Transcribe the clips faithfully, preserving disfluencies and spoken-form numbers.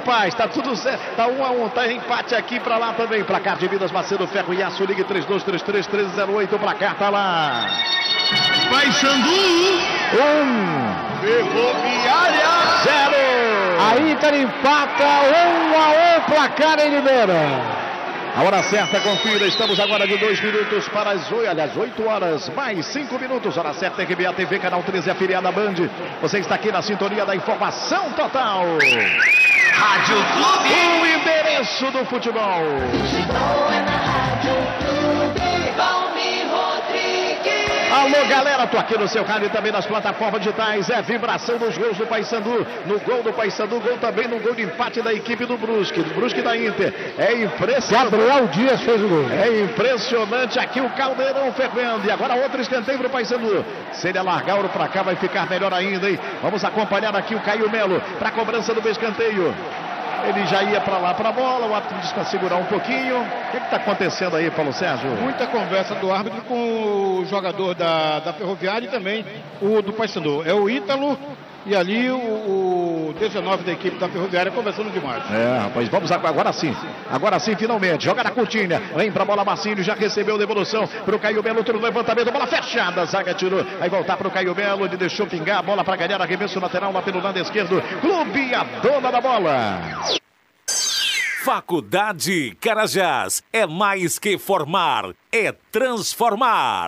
paz, tá tudo certo, tá um a um, tá empate aqui pra lá também. Placar de Vidas Macedo, Ferro e Aço, ligue três dois três três, três zero oito, o placar tá lá. Paysandu um, Ferroviária zero. A Inter empata um a um, placar em Limeira. A hora certa, confira, estamos agora de dois minutos para as oito, aliás, oito horas, mais cinco minutos, hora certa, R B A T V, Canal treze, afiliada Band. Você está aqui na sintonia da informação total. Rádio Clube, o endereço do futebol. Futebol é na Rádio Clube, Valmir Rodrigues. Alô, galera, tô aqui no seu rádio e também nas plataformas digitais. É vibração nos gols do Paysandu. No gol do Paysandu, gol também no gol de empate da equipe do Brusque, do Brusque da Inter. É impressionante. Gabriel Dias fez o gol. É impressionante aqui o Caldeirão fervendo. E agora outro escanteio pro Paysandu. Se ele alargar o pra cá, vai ficar melhor ainda, hein? Vamos acompanhar aqui o Caio Melo pra cobrança do escanteio. Ele já ia para lá para a bola, o árbitro disse para segurar um pouquinho. O que está acontecendo aí, Paulo Sérgio? Muita conversa do árbitro com o jogador da, da Ferroviária e também o do Paysandu. É o Ítalo e ali o, o dezenove da equipe da Ferroviária conversando demais. É, rapaz, vamos agora sim. Agora sim, finalmente. Joga na cortina. Vem pra bola, Marcinho já recebeu devolução pro Caio Melo. Outro levantamento, bola fechada. A zaga tirou. Vai voltar pro Caio Melo. Ele deixou pingar a bola para ganhar arremesso lateral lá pelo lado esquerdo. Clube, a dona da bola. Faculdade Carajás. É mais que formar, é transformar.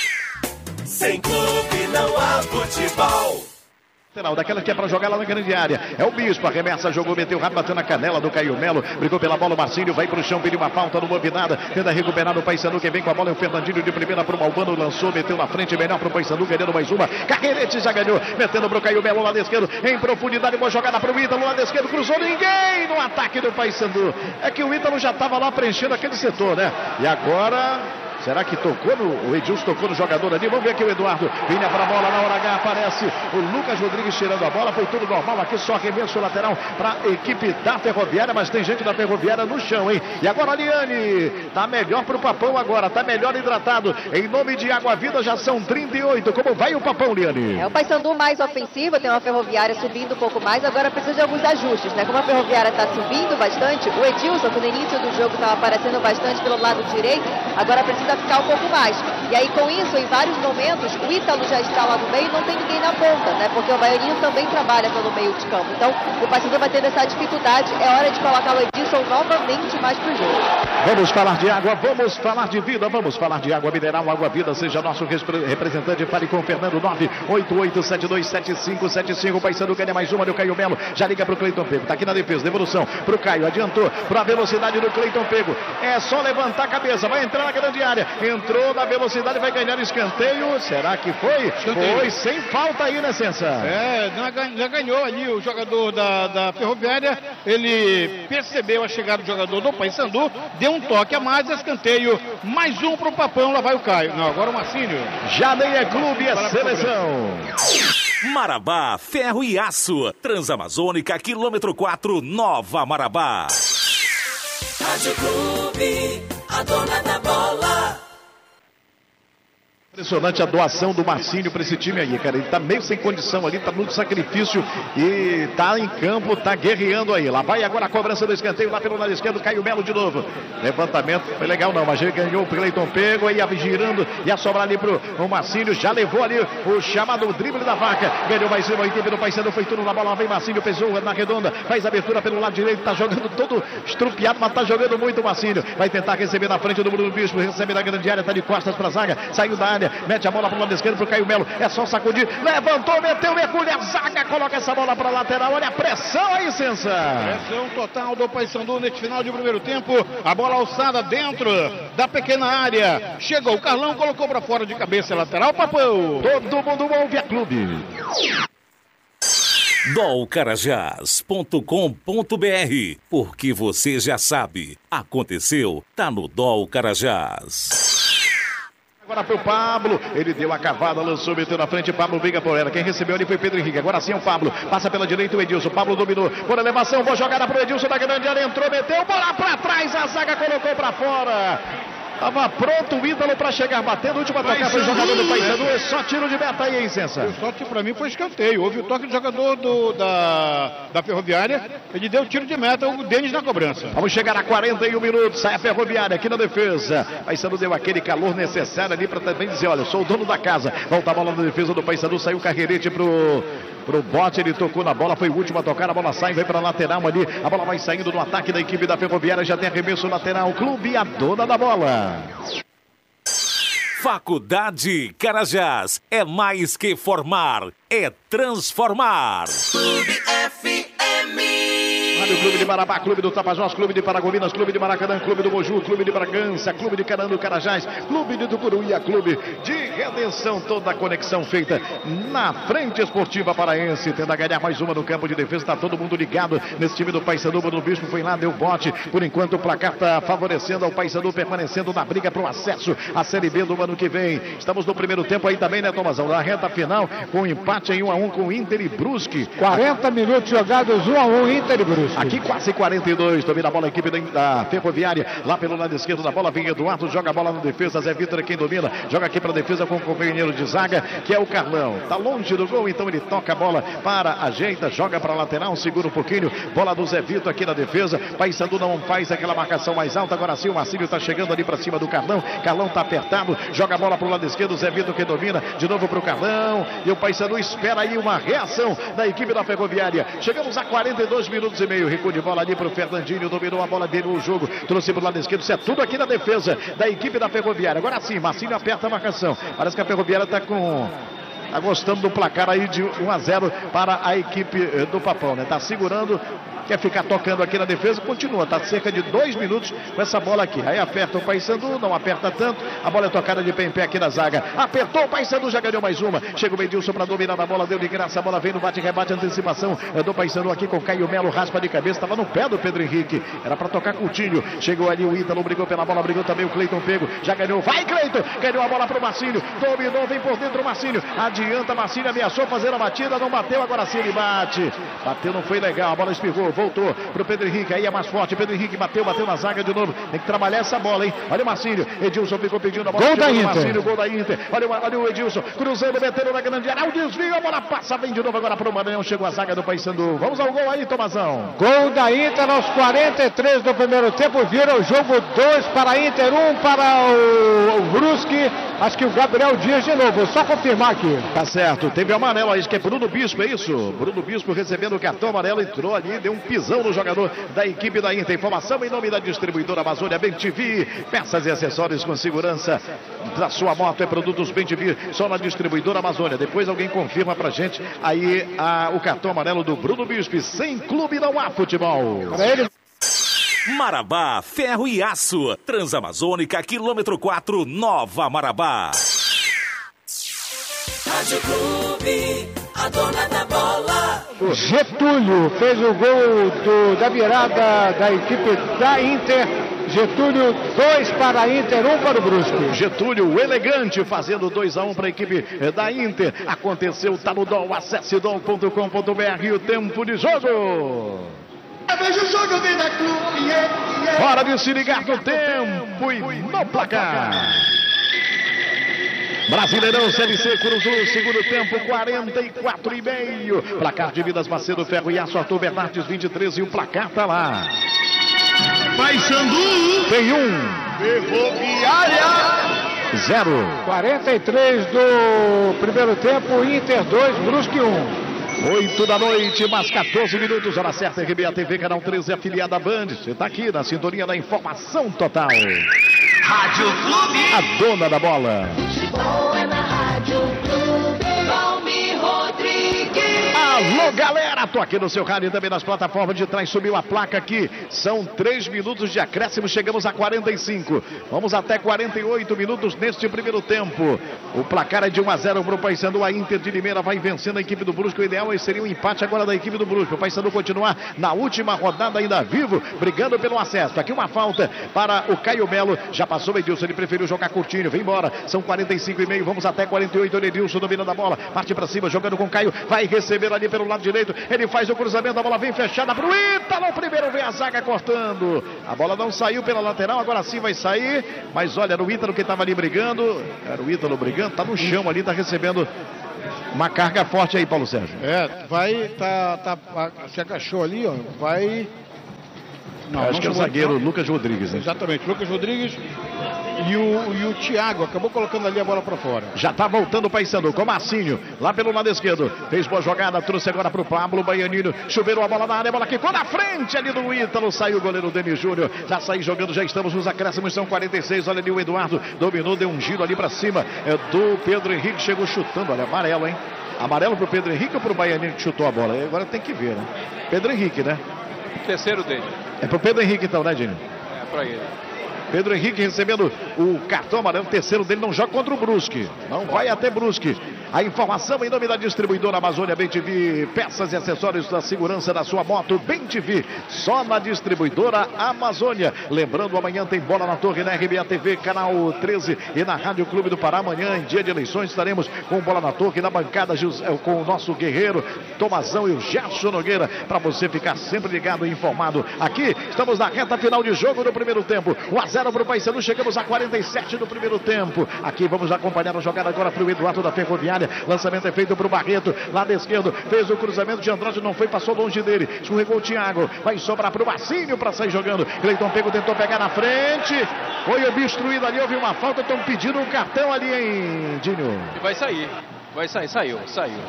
Sem clube não há futebol. Daquela que é para jogar lá na grande área. É o Bispo, arremessa, jogou, meteu rápido, bateu na canela do Caio Melo. Brigou pela bola, o Marcinho vai pro chão, pediu uma falta, não houve nada. Tenta recuperar no Paysandu, quem vem com a bola é o Fernandinho de primeira pro Malvano, lançou, meteu na frente, melhor pro Paysandu, ganhando mais uma. Carreirete já ganhou, metendo pro Caio Melo, lado esquerdo, em profundidade, boa jogada pro Ítalo, lado esquerdo, cruzou ninguém no ataque do Paysandu. É que o Ítalo já estava lá preenchendo aquele setor, né? E agora... será que tocou no... o Edilson tocou no jogador ali? Vamos ver aqui o Eduardo. Vinha para a bola, na hora H aparece o Lucas Rodrigues tirando a bola. Foi tudo normal aqui, só arremesso lateral para a equipe da Ferroviária, mas tem gente da Ferroviária no chão, hein? E agora a Liane. Tá melhor pro Papão agora, tá melhor hidratado. Em nome de Água Vida já são trinta e oito. Como vai o Papão, Liane? É o Paysandu mais ofensivo, tem uma Ferroviária subindo um pouco mais, agora precisa de alguns ajustes, né? Como a Ferroviária tá subindo bastante, o Edilson, que no início do jogo estava aparecendo bastante pelo lado direito, agora precisa ficar um pouco mais. E aí com isso, em vários momentos, o Ítalo já está lá no meio e não tem ninguém na ponta, né? Porque o Baianinho também trabalha pelo meio de campo. Então, o Paysandu vai ter essa dificuldade. É hora de colocar o Edilson novamente mais pro jogo. Vamos falar de água, vamos falar de vida, vamos falar de água mineral, Água Vida. Seja nosso representante, fale com o Fernando. Nove oito oito sete dois sete cinco sete cinco. O Paysandu ganha mais uma do Caio Melo. Já liga pro Cleiton Pego. Tá aqui na defesa, devolução pro Caio. Adiantou pra velocidade do Cleiton Pego. É só levantar a cabeça, vai entrar na grande área. Entrou na velocidade, vai ganhar escanteio. Será que foi? Escanteio. Foi sem falta aí, né, Sensa? É, já ganhou ali o jogador da, da Ferroviária. Ele percebeu a chegada do jogador do Paysandu, deu um toque a mais, escanteio. Mais um pro Papão, lá vai o Caio. Não, agora o Marcinho. Já nem é clube, é seleção. Marabá, ferro e aço. Transamazônica, quilômetro quatro, Nova Marabá. Rádio Clube, a dona da bola. Impressionante a doação do Marcinho para esse time aí, cara. Ele tá meio sem condição ali, tá muito sacrifício e tá em campo, tá guerreando aí. Lá vai agora a cobrança do escanteio, lá pelo lado esquerdo, Caio Melo de novo. Levantamento, foi legal não, mas ele ganhou o Cleiton Pego, aí ia girando, ia sobrar ali pro o Marcinho, já levou ali o chamado drible da vaca. Ganhou mais uma, a equipe do Paysandu foi tudo na bola, lá vem Marcinho, pesou na redonda, faz abertura pelo lado direito, tá jogando todo estrupiado, mas tá jogando muito o Marcinho. Vai tentar receber na frente do Bruno Bispo, recebe na grande área, tá de costas pra zaga, saiu da área. Mete a bola pro lado esquerdo pro Caio Melo. É só sacudir. Levantou, meteu, mergulha. A zaga coloca essa bola pra lateral. Olha a pressão aí, Sensa. Pressão total do Paysandu neste final de primeiro tempo. A bola alçada dentro da pequena área. Chegou o Carlão, colocou pra fora de cabeça lateral. Papão. Todo mundo ouve a clube. dol carajás ponto com ponto br. Porque você já sabe. Aconteceu, tá no Dol Carajás. Agora pro Pablo, ele deu a cavada, lançou, meteu na frente, Pablo briga por ela. Quem recebeu ali foi Pedro Henrique. Agora sim é o Pablo. Passa pela direita o Edilson. Pablo dominou. Por elevação, boa jogada pro Edilson da grande área. Entrou, meteu, bola pra trás. A zaga colocou pra fora. Tava pronto o Ítalo para chegar batendo. Última tocada foi o jogador do Paysandu. É só tiro de meta aí, hein, Sensa? O sorte para mim foi escanteio. Houve o toque do jogador do, da, da Ferroviária. Ele deu tiro de meta, o Denis na cobrança. Vamos chegar a quarenta e um minutos. Sai a Ferroviária aqui na defesa. Paysandu deu aquele calor necessário ali para também dizer: olha, eu sou o dono da casa. Volta a bola na defesa do Paysandu. Saiu o Carreirete pro, pro bote. Ele tocou na bola. Foi o último a tocar. A bola sai, vai para a lateral ali. A bola vai saindo do ataque da equipe da Ferroviária. Já tem arremesso lateral. Clube, a dona da bola. Faculdade Carajás é mais que formar, é transformar. Clube F M. Rádio Clube de Marabá, Clube do Tapajós, Clube de Paragominas, Clube de Maracanã, Clube do Moju, Clube de Bragança, Clube de Carandu Carajás, Clube de Tucuruí, Clube de Redenção. Toda a conexão feita na frente esportiva paraense. Tendo a ganhar mais uma no campo de defesa. Está todo mundo ligado nesse time do Paysandu. O Bispo foi lá, deu bote. Por enquanto o placar está favorecendo ao Paysandu, permanecendo na briga para o acesso à Série B do ano que vem. Estamos no primeiro tempo aí também, né, Tomazão? Na reta final, com um empate em um a um com Inter e Brusque. quarenta minutos jogados, um a um, Inter e Brusque. Aqui quase quarenta e dois, domina a bola a equipe da, da Ferroviária, lá pelo lado esquerdo da bola, vem Eduardo, joga a bola na defesa, Zé Vitor é quem domina, joga aqui para a defesa com o companheiro de zaga, que é o Carlão, tá longe do gol, então ele toca a bola para, ajeita, joga para a lateral, segura um pouquinho, bola do Zé Vitor aqui na defesa, Paysandu não faz aquela marcação mais alta, agora sim o Marcílio tá chegando ali para cima do Carlão, Carlão tá apertado, joga a bola para o lado esquerdo, Zé Vitor que domina, de novo para o Carlão, e o Paysandu espera aí uma reação da equipe da Ferroviária. Chegamos a quarenta e dois minutos e meio, recuo de bola ali para o Fernandinho, dominou a bola, virou o jogo, trouxe para o lado esquerdo, isso é tudo aqui na defesa da equipe da Ferroviária. Agora sim, Marcinho aperta a marcação, parece que a Ferroviária está com... Tá gostando do placar aí de um a zero para a equipe do Papão, né? Tá segurando, quer ficar tocando aqui na defesa, continua, tá cerca de dois minutos com essa bola aqui. Aí aperta o Paysandu, não aperta tanto, a bola é tocada de pé em pé aqui na zaga. Apertou o Paysandu, já ganhou mais uma. Chega o Medilson para dominar a bola, deu de graça, a bola vem no bate-rebate, antecipação do Paysandu aqui com Caio Melo, raspa de cabeça, tava no pé do Pedro Henrique, era para tocar Coutinho. Chegou ali o Ítalo, brigou pela bola, brigou também o Cleiton Pego, já ganhou, vai Cleiton, ganhou a bola pro Marcinho, dominou, vem por dentro o Marcinho, adianta Marcinho, ameaçou fazer a batida, não bateu, agora sim ele bate. Bateu, não foi legal, a bola espirrou, voltou pro Pedro Henrique, aí é mais forte, Pedro Henrique bateu, bateu na zaga de novo, tem que trabalhar essa bola, hein? Olha o Marcinho, Edilson ficou pedindo a bola. Gol da Inter. Marcinho, gol da Inter. Olha, olha o Edilson, cruzando, metendo na grande área, o desvio, a bola passa, vem de novo agora pro Maranhão, chegou a zaga do Paysandu. Vamos ao gol aí, Tomazão. Gol da Inter aos quarenta e três do primeiro tempo, vira o jogo dois para a Inter, um para o, o Brusque, acho que o Gabriel Dias de novo, só confirmar aqui. Tá certo, teve o amarelo aí, que é Bruno Bispo, é isso? Bruno Bispo recebendo o cartão amarelo, entrou ali, deu um pisão no jogador da equipe da Inter. Informação em nome da distribuidora Amazônia Bem T V, peças e acessórios com segurança da sua moto, é produtos Bem T V, só na distribuidora Amazônia. Depois alguém confirma pra gente aí a, o cartão amarelo do Bruno Bispo. Sem clube não há futebol. Para ele. Marabá, ferro e aço, Transamazônica, quilômetro quatro, Nova Marabá. Rádio Clube, a dona da bola. Getúlio fez o gol do, da virada da equipe da Inter. Getúlio, dois para a Inter, um para o Brusque. Getúlio, o elegante, fazendo dois a um para a equipe da Inter. Aconteceu, tá no D O L, acesse dol ponto com ponto br, o tempo de jogo. Veja o jogo, vem da Clube. Yeah, yeah. Hora de se ligar no tempo e no placar. Brasileirão Série C, cruzou o segundo tempo, quarenta e quatro e meio. Placar de Vidas Macedo, Ferro e Aço, Arthur Bernardes, vinte e três, e o placar tá lá. Paysandu tem um. Ferroviária Zero. quarenta e três do primeiro tempo, Inter dois, Brusque um. oito da noite, mais quatorze minutos, hora certa, R B A T V, canal treze, afiliada à Band. Você está aqui na sintonia da informação total. Rádio Clube, a dona da bola. Futebol é na Rádio Clube. Valmir Rodrigues. Alô, galera, tô aqui no seu rádio e também nas plataformas de trás, subiu a placa aqui. São três minutos de acréscimo, chegamos a quarenta e cinco. Vamos até quarenta e oito minutos neste primeiro tempo. O placar é de um a zero para o Paysandu. A Inter de Limeira vai vencendo a equipe do Brusque. O ideal seria um empate agora da equipe do Brusque. O Paysandu continuar na última rodada ainda vivo, brigando pelo acesso. Aqui uma falta para o Caio Melo. Já passou o Edilson, ele preferiu jogar curtinho. Vem embora, são quarenta e cinco e meio. Vamos até quarenta e oito. O Edilson dominando a bola, parte para cima, jogando com o Caio. Vai receber ali pelo lado lado direito, ele faz o cruzamento, a bola vem fechada pro Ítalo, primeiro vem a zaga cortando, a bola não saiu pela lateral, agora sim vai sair, mas olha, era o Ítalo que estava ali brigando, era o Ítalo brigando, tá no chão ali, tá recebendo uma carga forte aí, Paulo Sérgio. É, vai, tá, tá, se agachou ali, ó, vai... Não, acho não que é o zagueiro não. Lucas Rodrigues, né? Exatamente, Lucas Rodrigues e o, e o Thiago acabou colocando ali a bola para fora. Já tá voltando o Paysandu com o Marcinho, lá pelo lado esquerdo. Fez boa jogada, trouxe agora pro Pablo Baianino. Chuveirou a bola na área, a bola ficou na frente ali do Ítalo. Saiu o goleiro Denis Júnior. Já saiu jogando, já estamos nos acréscimos, são quarenta e seis. Olha ali o Eduardo, dominou, deu um giro ali para cima. É do Pedro Henrique, chegou chutando. Olha, amarelo, hein? Amarelo pro Pedro Henrique ou pro Baianino que chutou a bola? Agora tem que ver, né? Pedro Henrique, né? Terceiro dele. É pro Pedro Henrique então, né, Dini? É, pra ele. Pedro Henrique recebendo o cartão amarelo, terceiro dele, não joga contra o Brusque. Não vai até Brusque. A informação em nome da distribuidora Amazônia Bem T V, peças e acessórios da segurança da sua moto, Bem T V, só na distribuidora Amazônia. Lembrando, amanhã tem Bola na Torre na R B A T V, canal treze e na Rádio Clube do Pará. Amanhã, em dia de eleições, estaremos com Bola na Torre na bancada com o nosso guerreiro Tomazão e o Gerson Nogueira, para você ficar sempre ligado e informado. Aqui, estamos na reta final de jogo do primeiro tempo. um a zero para o Paysandu, chegamos a quarenta e sete do primeiro tempo. Aqui vamos acompanhar a jogada agora para o Eduardo da Ferroviária. Lançamento é feito para o Barreto, lado esquerdo, fez o cruzamento de Andrade, não foi, passou longe dele, escorregou o Thiago, vai sobrar para o Marcinho para sair jogando. Cleiton Pego tentou pegar na frente, foi obstruído ali, houve uma falta, estão pedindo um cartão ali, hein, Dinho? E vai sair, vai sair, saiu, saiu.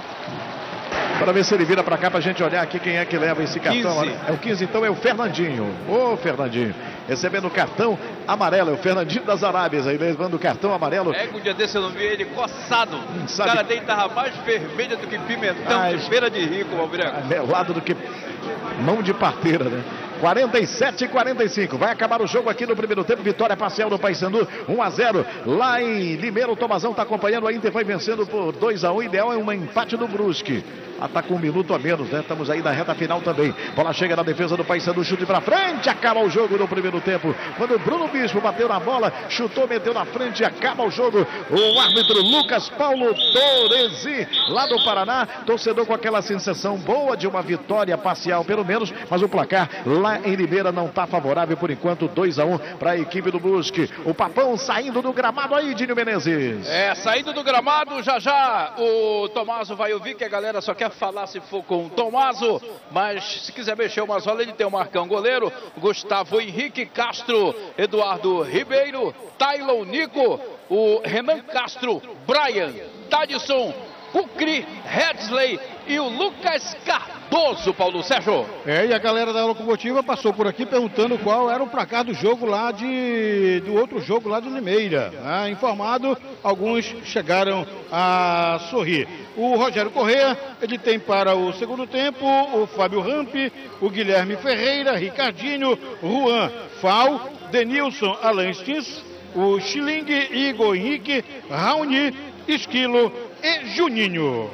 Para ver se ele vira para cá para a gente olhar aqui quem é que leva esse cartão. quinze. É o quinze, então é o Fernandinho. Ô, Fernandinho, recebendo o cartão amarelo. É o Fernandinho das Arábias aí, levando o cartão amarelo. É que um dia desse eu não vi ele coçado. Hum, o cara dele tava mais vermelho do que pimentão, ah, de feira de rico, Albireco. Melado do que mão de parteira, né? quarenta e sete e quarenta e cinco. Vai acabar o jogo aqui no primeiro tempo. Vitória parcial do Paysandu. um a zero. Lá em Limeira, o Tomazão está acompanhando. A Inter vai vencendo por dois a um. O ideal é um empate do Brusque. Ah, tá com um minuto a menos, né? Estamos aí na reta final também. Bola chega na defesa do Paysandu, chute pra frente, acaba o jogo no primeiro tempo. Quando o Bruno Bispo bateu na bola, chutou, meteu na frente, acaba o jogo. O árbitro Lucas Paulo Torresi, lá do Paraná, torcedor com aquela sensação boa de uma vitória parcial, pelo menos, mas o placar lá em Limeira não tá favorável por enquanto, dois a um para a equipe do Brusque. O Papão saindo do gramado aí, Dinho Menezes. É, saindo do gramado, já já o Tomaso vai ouvir que a galera só quer falar se for com o Tomaso, mas se quiser mexer o Mazola, ele tem o Marcão goleiro, Gustavo Henrique Castro, Eduardo Ribeiro, Taylon Nico, o Renan Castro, Brian, Tadson, Cucri, Hedsley e o Lucas Cardoso, Paulo Sérgio. É, e a galera da Locomotiva passou por aqui perguntando qual era o placar do jogo lá de... do outro jogo lá de Limeira. Ah, informado, alguns chegaram a sorrir. O Rogério Corrêa, ele tem para o segundo tempo o Fábio Rampe, o Guilherme Ferreira, Ricardinho, Juan Fal, Denilson Alan Stins, o Schilling, Igor Henrique, Raoni, Esquilo e Juninho.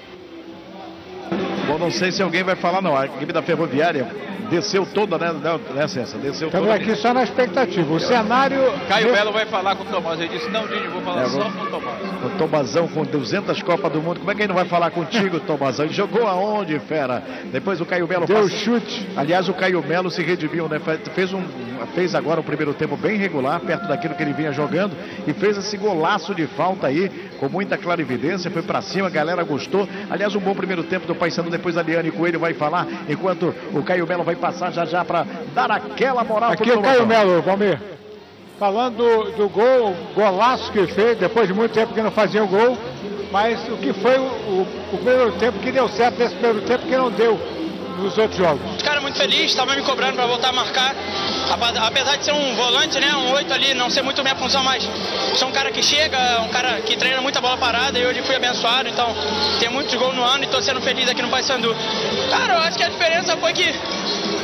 Bom, não sei se alguém vai falar, não. A equipe da Ferroviária desceu toda, né, né César? Desceu Estamos toda. aqui só na expectativa. O cenário... Caio Belo vai falar com o Tomás. Ele disse, não, Dini, vou falar é, só com o Tomás. O Tomazão com duzentas Copas do Mundo. Como é que ele não vai falar contigo, Tomazão? Ele jogou aonde, fera? Depois o Caio Melo... Deu passa... chute. Aliás, o Caio Melo se redimiu, né? Fez, um, fez agora um primeiro tempo bem regular, perto daquilo que ele vinha jogando, e fez esse golaço de falta aí, com muita clarividência, foi pra cima, a galera gostou. Aliás, um bom primeiro tempo do Paysandu. Depois a Liane Coelho vai falar, enquanto o Caio Melo vai passar já já para dar aquela moral. Aqui o Caio Melo, Valmir, falando do, do gol, golaço que fez, depois de muito tempo que não fazia o gol, mas o que foi o, o, o primeiro tempo que deu certo nesse primeiro tempo que não deu nos outros jogos. Os caras muito felizes, estavam me cobrando para voltar a marcar, apesar de ser um volante, né, um oito ali, não ser muito minha função, mas sou um cara que chega, um cara que treina muita bola parada e hoje fui abençoado, então tem muitos gols no ano e estou sendo feliz aqui no Paysandu. Cara, eu acho que a diferença foi que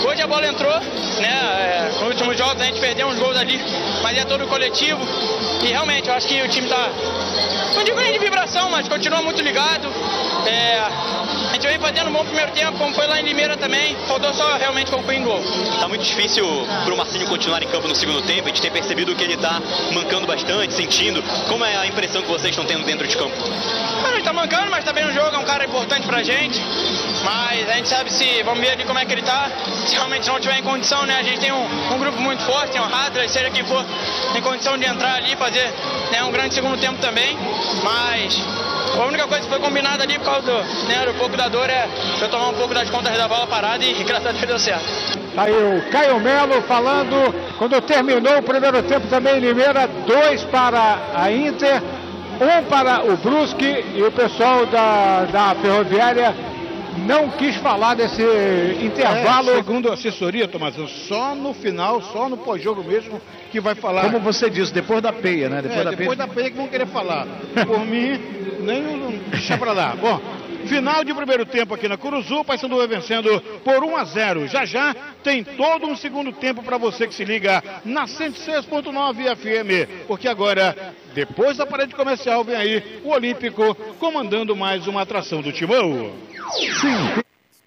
Hoje a bola entrou, né? É, nos últimos jogos a gente perdeu uns gols ali, mas é todo coletivo. E realmente eu acho que o time tá, não digo nem de vibração, mas continua muito ligado. É, a gente vem fazendo um bom primeiro tempo, como foi lá em Limeira também. Faltou só realmente concluir em gol. Tá muito difícil pro Marcinho continuar em campo no segundo tempo. A gente tem percebido que ele tá mancando bastante, sentindo. Como é a impressão que vocês estão tendo dentro de campo? A gente tá mancando, mas tá bem no jogo, é um cara importante pra gente. Mas a gente sabe se, vamos ver ali como é que ele tá. Se realmente não tiver em condição, né? A gente tem um, um grupo muito forte, tem o Hadley, seja quem for, em condição de entrar ali e fazer, né, um grande segundo tempo também. Mas a única coisa que foi combinada ali por causa do, né, do pouco da dor é eu tomar um pouco das contas da bola parada e graças a Deus deu certo. Aí o Caio Melo falando, quando terminou o primeiro tempo também em Limeira, dois para a Inter, um para o Brusque, e o pessoal da, da Ferroviária não quis falar desse intervalo. É, segundo a assessoria, Tomás, só no final, só no pós-jogo mesmo que vai falar. Como você disse, depois da peia, né? Depois, é, da, depois peia... da peia que vão querer falar. Por mim, nem um, deixa pra lá. Bom, final de primeiro tempo aqui na Curuzu, o Paysandu vai vencendo por um a zero. Já já tem todo um segundo tempo para você que se liga na cento e seis ponto nove F M, porque agora, depois da parede comercial, vem aí o Olímpico comandando mais uma atração do Timão. Sim.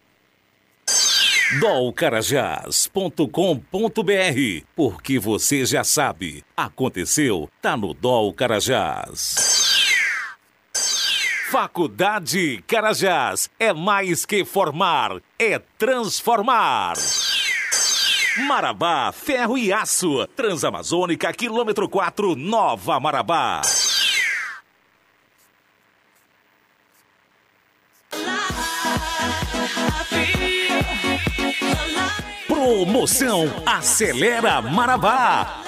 dol carajás ponto com ponto b r, porque você já sabe, aconteceu, tá no Dol Carajás. Faculdade Carajás é mais que formar, é transformar. Marabá, ferro e aço, Transamazônica, quilômetro quatro, Nova Marabá. Promoção Acelera Marabá.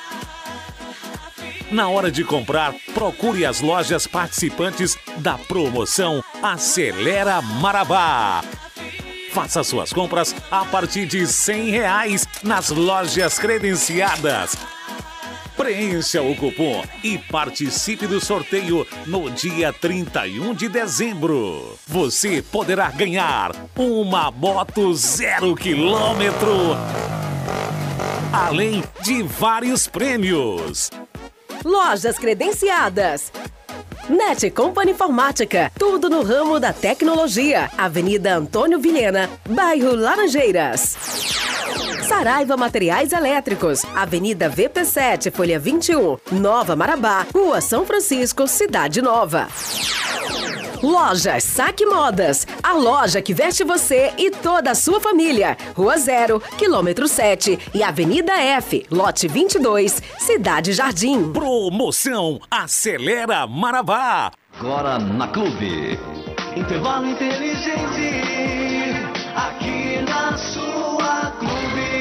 Na hora de comprar, procure as lojas participantes da promoção Acelera Marabá. Faça suas compras a partir de cem reais nas lojas credenciadas. Preencha o cupom e participe do sorteio no dia trinta e um de dezembro. Você poderá ganhar uma moto zero quilômetro, além de vários prêmios. Lojas credenciadas. Net Company Informática, tudo no ramo da tecnologia. Avenida Antônio Vilhena, bairro Laranjeiras. Saraiva Materiais Elétricos, Avenida V P sete, Folha vinte e um, Nova Marabá, Rua São Francisco, Cidade Nova. Lojas Saque Modas, a loja que veste você e toda a sua família. Rua Zero, quilômetro sete e Avenida F, lote vinte e dois, Cidade Jardim. Promoção Acelera Marabá. Agora na Clube. Intervalo inteligente, aqui na sua Clube.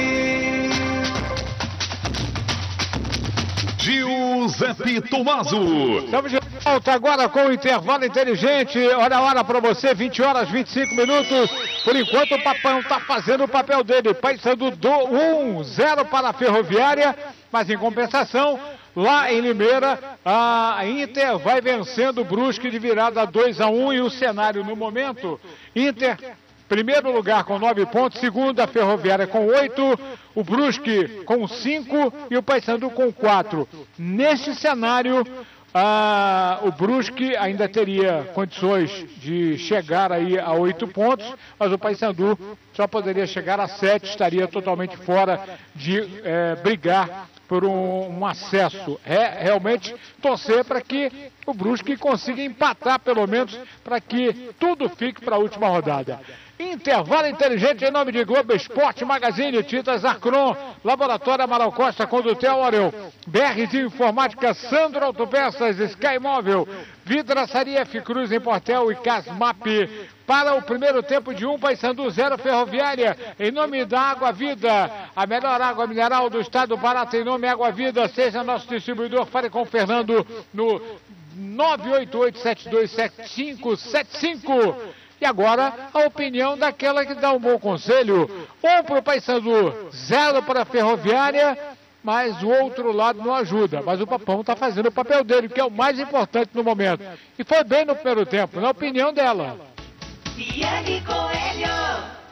Giuseppe Tommaso. Estamos de volta agora com o intervalo inteligente. Olha a hora para você, vinte horas, vinte e cinco minutos. Por enquanto o Papão está fazendo o papel dele. Paysandu do um a zero para a Ferroviária, mas em compensação, lá em Limeira, a Inter vai vencendo o Brusque de virada dois a um, e o cenário no momento, Inter primeiro lugar com nove pontos, segundo a Ferroviária com oito, o Brusque com cinco e o Paysandu com quatro. Neste cenário, ah, o Brusque ainda teria condições de chegar aí a oito pontos, mas o Paysandu só poderia chegar a sete, estaria totalmente fora de eh, brigar por um, um acesso. É realmente torcer para que o Brusque consiga empatar pelo menos, para que tudo fique para a última rodada. Intervalo inteligente em nome de Globo Esporte, Magazine, Tintas Arcron, Laboratório Amaral Costa, Condutel Orel, B R de Informática, Sandro Autopeças, Sky Móvel, Vidraçaria F Cruz em Portel e Casmap. Para o primeiro tempo de um, Paysandu zero, Ferroviária, em nome da Água Vida, a melhor água mineral do estado do Pará, em nome Água Vida. Seja nosso distribuidor, fale com o Fernando no nove oito oito sete dois sete cinco sete cinco. E agora, a opinião daquela que dá um bom conselho. Um para o Paysandu, zero para a Ferroviária, mas o outro lado não ajuda. Mas o Papão está fazendo o papel dele, que é o mais importante no momento. E foi bem no primeiro tempo, na opinião dela. Diane Coelho.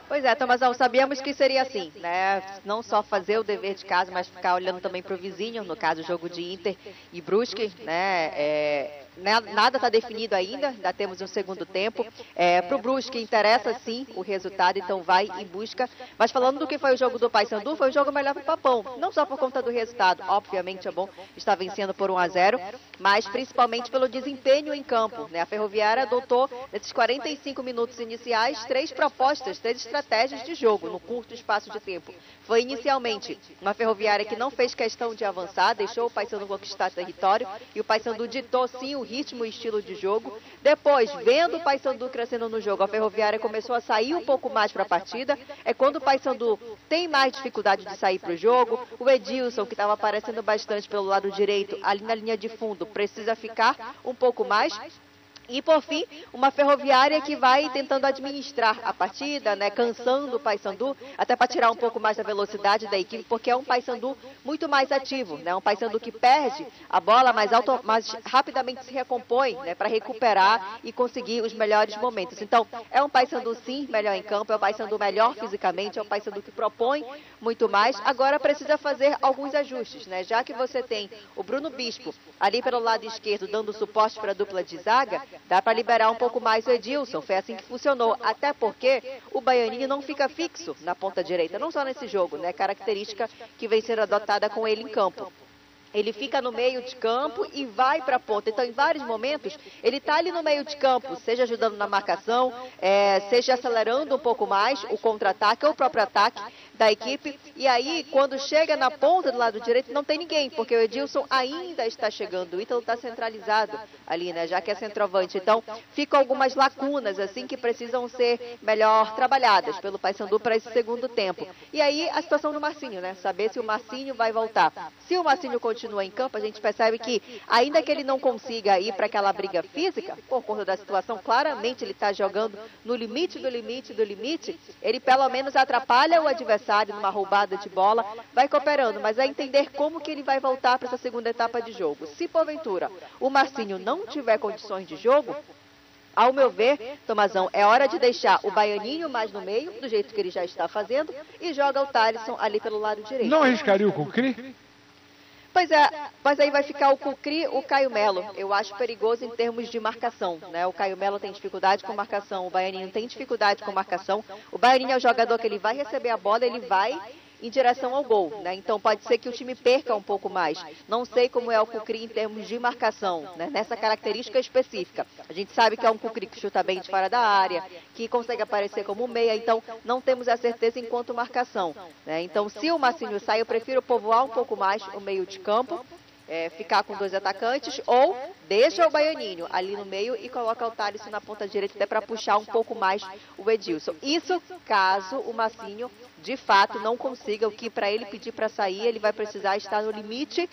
Pois é, Tomazão, sabíamos que seria assim, né? Não só fazer o dever de casa, mas ficar olhando também para o vizinho, no caso, o jogo de Inter e Brusque, né? É, nada está definido ainda, ainda temos um segundo tempo. É, para o Brusque interessa sim o resultado, então vai em busca. Mas falando do que foi o jogo do Paysandu, foi o jogo melhor para o Papão. Não só por conta do resultado, obviamente é bom estar vencendo por um a zero, mas principalmente pelo desempenho em campo, né? A Ferroviária adotou, nesses quarenta e cinco minutos iniciais, três propostas, três estratégias de jogo no curto espaço de tempo. Foi inicialmente uma Ferroviária que não fez questão de avançar, deixou o Paysandu conquistar território e o Paysandu ditou sim o ritmo e estilo de jogo. Depois, vendo o Paysandu crescendo no jogo, a Ferroviária começou a sair um pouco mais para a partida. É quando o Paysandu tem mais dificuldade de sair para o jogo. O Edilson, que estava aparecendo bastante pelo lado direito, ali na linha de fundo, precisa ficar um pouco mais. E, por fim, uma Ferroviária que vai tentando administrar a partida, né, cansando o Paysandu, até para tirar um pouco mais da velocidade da equipe, porque é um Paysandu muito mais ativo, né, um Paysandu que perde a bola, mas, auto, mas rapidamente se recompõe, né, para recuperar e conseguir os melhores momentos. Então, é um Paysandu, sim, melhor em campo, é um Paysandu melhor fisicamente, é um Paysandu que propõe muito mais. Agora precisa fazer alguns ajustes, né, já que você tem o Bruno Bispo ali pelo lado esquerdo dando suporte para a dupla de zaga, dá para liberar um pouco mais o Edilson, foi assim que funcionou, até porque o Baianinho não fica fixo na ponta direita, não só nesse jogo, né? Característica que vem sendo adotada com ele em campo. Ele fica no meio de campo e vai para a ponta. Então, em vários momentos, ele está ali no meio de campo, seja ajudando na marcação, é, seja acelerando um pouco mais o contra-ataque ou o próprio ataque da equipe. E aí, quando chega na ponta do lado direito, não tem ninguém, porque o Edilson ainda está chegando. O Ítalo está centralizado ali, né, já que é centroavante. Então, ficam algumas lacunas, assim, que precisam ser melhor trabalhadas pelo Paysandu para esse segundo tempo. E aí, a situação do Marcinho, né, saber se o Marcinho vai voltar. Se o Marcinho continua em campo, a gente percebe que, ainda que ele não consiga ir para aquela briga física, por conta da situação, claramente ele está jogando no limite do limite do limite, ele pelo menos atrapalha o adversário numa roubada de bola, vai cooperando, mas é entender como que ele vai voltar para essa segunda etapa de jogo. Se porventura o Marcinho não tiver condições de jogo, ao meu ver, Tomazão, é hora de deixar o Baianinho mais no meio, do jeito que ele já está fazendo, e joga o Thalisson ali pelo lado direito. Não arriscaria o Cucri? Pois é, mas aí vai ficar o Cucri, o Caio Melo. Eu acho perigoso em termos de marcação, né? O Caio Melo tem dificuldade com marcação, o Baianinho tem dificuldade com marcação. O Baianinho é o jogador que ele vai receber a bola, ele vai em direção ao gol, né? Então pode ser que o time perca um pouco mais. Não sei como é o Cucri em termos de marcação, né? Nessa característica específica. A gente sabe que é um Cucri que chuta bem de fora da área, que consegue aparecer como meia, então não temos a certeza enquanto marcação, né? Então, se o Marcinho sai, eu prefiro povoar um pouco mais o meio de campo, é, ficar com dois atacantes, ou deixa o Baianinho ali no meio e coloca o Thalisson na ponta direita até para puxar um pouco mais o Edilson. Isso caso o Marcinho de fato não consiga, o que para ele pedir para sair, ele vai precisar estar no limite,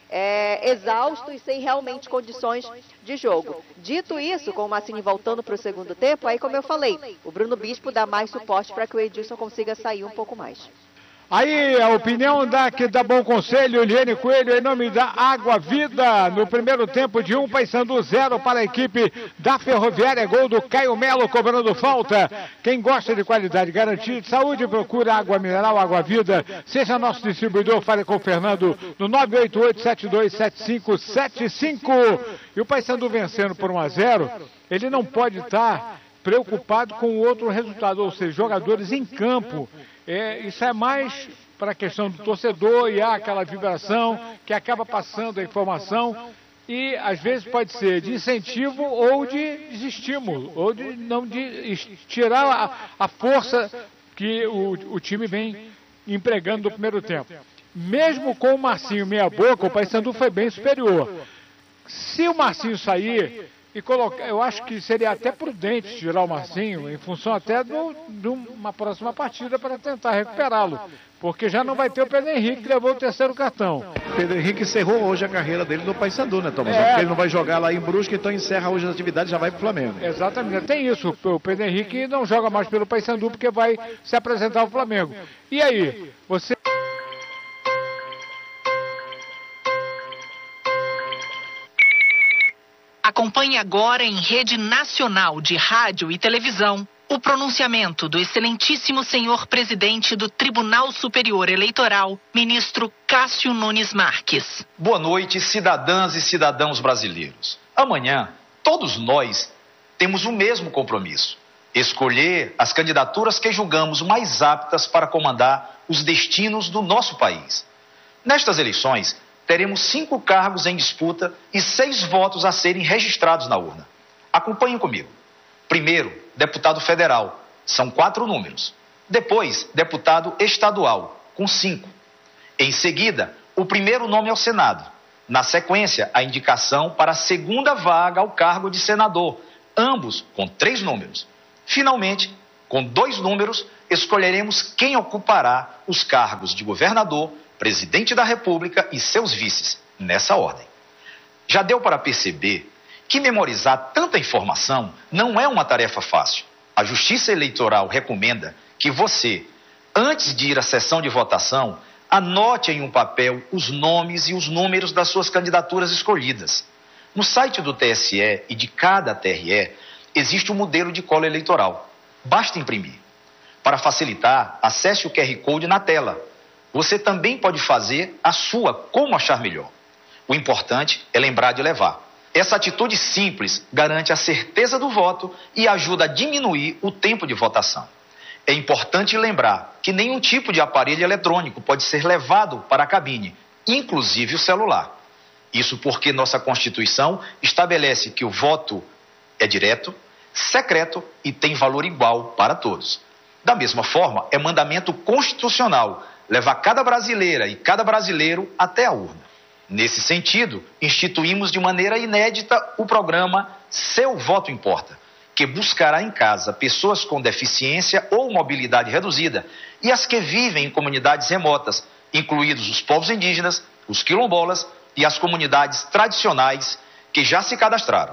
é, exausto e sem realmente condições de jogo. Dito isso, com o Marcinho voltando para o segundo tempo, aí como eu falei, o Bruno Bispo dá mais suporte para que o Edilson consiga sair um pouco mais. Aí a opinião da que dá bom conselho, Eliane Coelho, em nome da Água Vida, no primeiro tempo de um, Paysandu zero para a equipe da Ferroviária, gol do Caio Melo cobrando falta. Quem gosta de qualidade garantida de saúde, procura Água Mineral, Água Vida, seja nosso distribuidor, fale com o Fernando no nove oito oito, sete dois sete cinco sete cinco. E o Paysandu vencendo por um a zero, ele não pode estar preocupado com o outro resultado, ou seja, jogadores em campo. É, isso é mais para a questão do torcedor e há aquela vibração que acaba passando a informação e às vezes pode ser de incentivo ou de desestímulo, ou de não de tirar a, a força que o, o time vem empregando no primeiro tempo. Mesmo com o Marcinho meia boca, o Paysandu foi bem superior. Se o Marcinho sair e colocar, eu acho que seria até prudente tirar o Marcinho, em função até do, de uma próxima partida para tentar recuperá-lo, porque já não vai ter o Pedro Henrique que levou o terceiro cartão. Pedro Henrique encerrou hoje a carreira dele no Paysandu, né, Thomas? É. Porque ele não vai jogar lá em Brusque, então encerra hoje as atividades e já vai para o Flamengo. Exatamente, tem isso, o Pedro Henrique não joga mais pelo Paysandu porque vai se apresentar ao Flamengo. E aí, você... Acompanhe agora em rede nacional de rádio e televisão o O pronunciamento do excelentíssimo senhor presidente do Tribunal Superior Eleitoral, ministro Cássio Nunes Marques. Boa noite, cidadãs e cidadãos brasileiros. Amanhã, todos nós temos o mesmo compromisso: escolher as candidaturas que julgamos mais aptas para comandar os destinos do nosso país. Nestas eleições, teremos cinco cargos em disputa e seis votos a serem registrados na urna. Acompanhem comigo. Primeiro, deputado federal, são quatro números. Depois, deputado estadual, com cinco. Em seguida, o primeiro nome ao Senado. Na sequência, a indicação para a segunda vaga ao cargo de senador, ambos com três números. Finalmente, com dois números, escolheremos quem ocupará os cargos de governador, presidente da República e seus vices, nessa ordem. Já deu para perceber que memorizar tanta informação não é uma tarefa fácil. A Justiça Eleitoral recomenda que você, antes de ir à sessão de votação, anote em um papel os nomes e os números das suas candidaturas escolhidas. No site do T S E e de cada T R E, existe um modelo de cola eleitoral. Basta imprimir. Para facilitar, acesse o Q R Code na tela. Você também pode fazer a sua como achar melhor. O importante é lembrar de levar. Essa atitude simples garante a certeza do voto e ajuda a diminuir o tempo de votação. É importante lembrar que nenhum tipo de aparelho eletrônico pode ser levado para a cabine, inclusive o celular. Isso porque nossa Constituição estabelece que o voto é direto, secreto e tem valor igual para todos. Da mesma forma, é mandamento constitucional levar cada brasileira e cada brasileiro até a urna. Nesse sentido, instituímos de maneira inédita o programa Seu Voto Importa, que buscará em casa pessoas com deficiência ou mobilidade reduzida e as que vivem em comunidades remotas, incluídos os povos indígenas, os quilombolas e as comunidades tradicionais que já se cadastraram.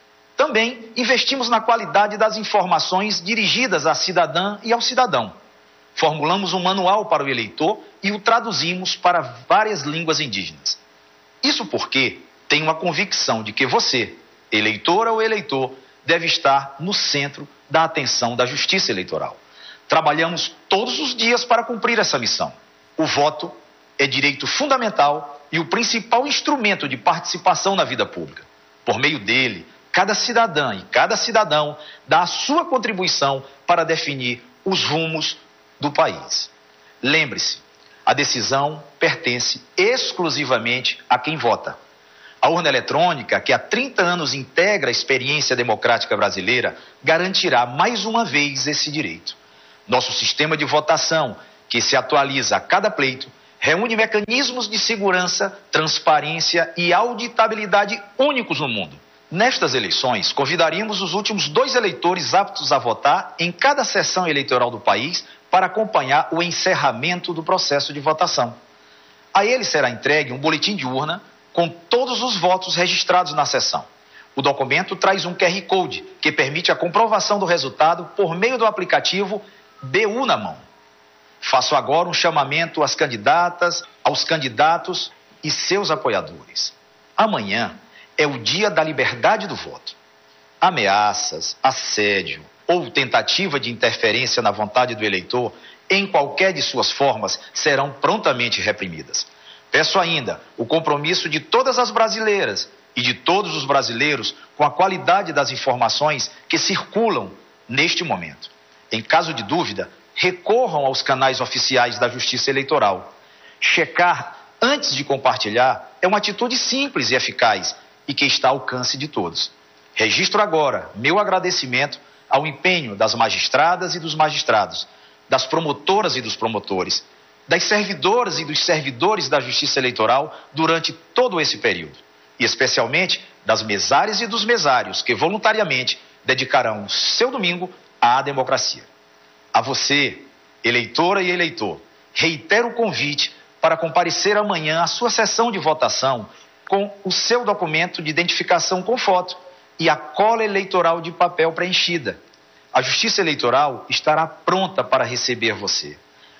Também investimos na qualidade das informações dirigidas à cidadã e ao cidadão. Formulamos um manual para o eleitor e o traduzimos para várias línguas indígenas. Isso porque tenho uma convicção de que você, eleitora ou eleitor, deve estar no centro da atenção da Justiça Eleitoral. Trabalhamos todos os dias para cumprir essa missão. O voto é direito fundamental e o principal instrumento de participação na vida pública. Por meio dele, cada cidadã e cada cidadão dá a sua contribuição para definir os rumos do país. Lembre-se, a decisão pertence exclusivamente a quem vota. A urna eletrônica, que há trinta anos integra a experiência democrática brasileira, garantirá mais uma vez esse direito. Nosso sistema de votação, que se atualiza a cada pleito, reúne mecanismos de segurança, transparência e auditabilidade únicos no mundo. Nestas eleições, convidaríamos os últimos dois eleitores aptos a votar em cada sessão eleitoral do país para acompanhar o encerramento do processo de votação. A ele será entregue um boletim de urna com todos os votos registrados na sessão. O documento traz um Q R Code que permite a comprovação do resultado por meio do aplicativo B U na mão. Faço agora um chamamento às candidatas, aos candidatos e seus apoiadores. Amanhã é o dia da liberdade do voto. Ameaças, assédio ou tentativa de interferência na vontade do eleitor, em qualquer de suas formas, serão prontamente reprimidas. Peço ainda o compromisso de todas as brasileiras e de todos os brasileiros com a qualidade das informações que circulam neste momento. Em caso de dúvida, recorram aos canais oficiais da Justiça Eleitoral. Checar antes de compartilhar é uma atitude simples e eficaz e que está ao alcance de todos. Registro agora meu agradecimento ao empenho das magistradas e dos magistrados, das promotoras e dos promotores, das servidoras e dos servidores da Justiça Eleitoral durante todo esse período, e especialmente das mesárias e dos mesários que voluntariamente dedicarão o seu domingo à democracia. A você, eleitora e eleitor, reitero o convite para comparecer amanhã à sua sessão de votação com o seu documento de identificação com foto e a cola eleitoral de papel preenchida. A Justiça Eleitoral estará pronta para receber você.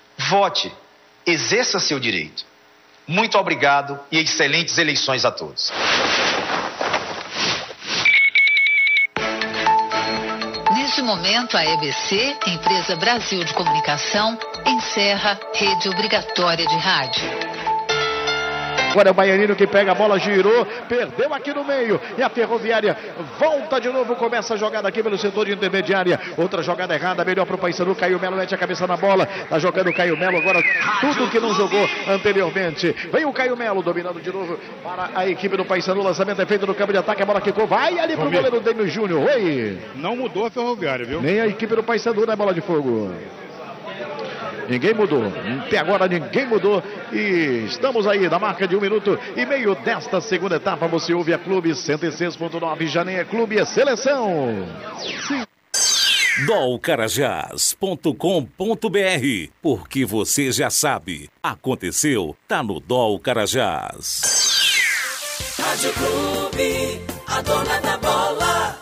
Vote, exerça seu direito. Muito obrigado e excelentes eleições a todos. Neste Neste momento, a E B C, Empresa Brasil de Comunicação, encerra rede obrigatória de rádio. Agora é o Baianino que pega a bola, girou, perdeu aqui no meio. E a Ferroviária volta de novo, começa a jogada aqui pelo setor de intermediária. Outra jogada errada, melhor para o Paysandu. Caio Melo mete a cabeça na bola. Tá jogando o Caio Melo agora, tudo que não jogou anteriormente. Vem o Caio Melo dominando de novo para a equipe do Paysandu. O lançamento é feito no campo de ataque, a bola quicou. Vai ali pro goleiro Dêmio Júnior. Oi! Não mudou a Ferroviária, viu? Nem a equipe do Paysandu na bola de fogo. Ninguém mudou, até agora ninguém mudou e estamos aí na marca de um minuto e meio desta segunda etapa. Você ouve a Clube cento e seis ponto nove, já nem é Clube, é Seleção. Sim. dol carajás ponto com ponto br, porque você já sabe, aconteceu, tá no Dol Carajás. Rádio Clube, a dona da bola.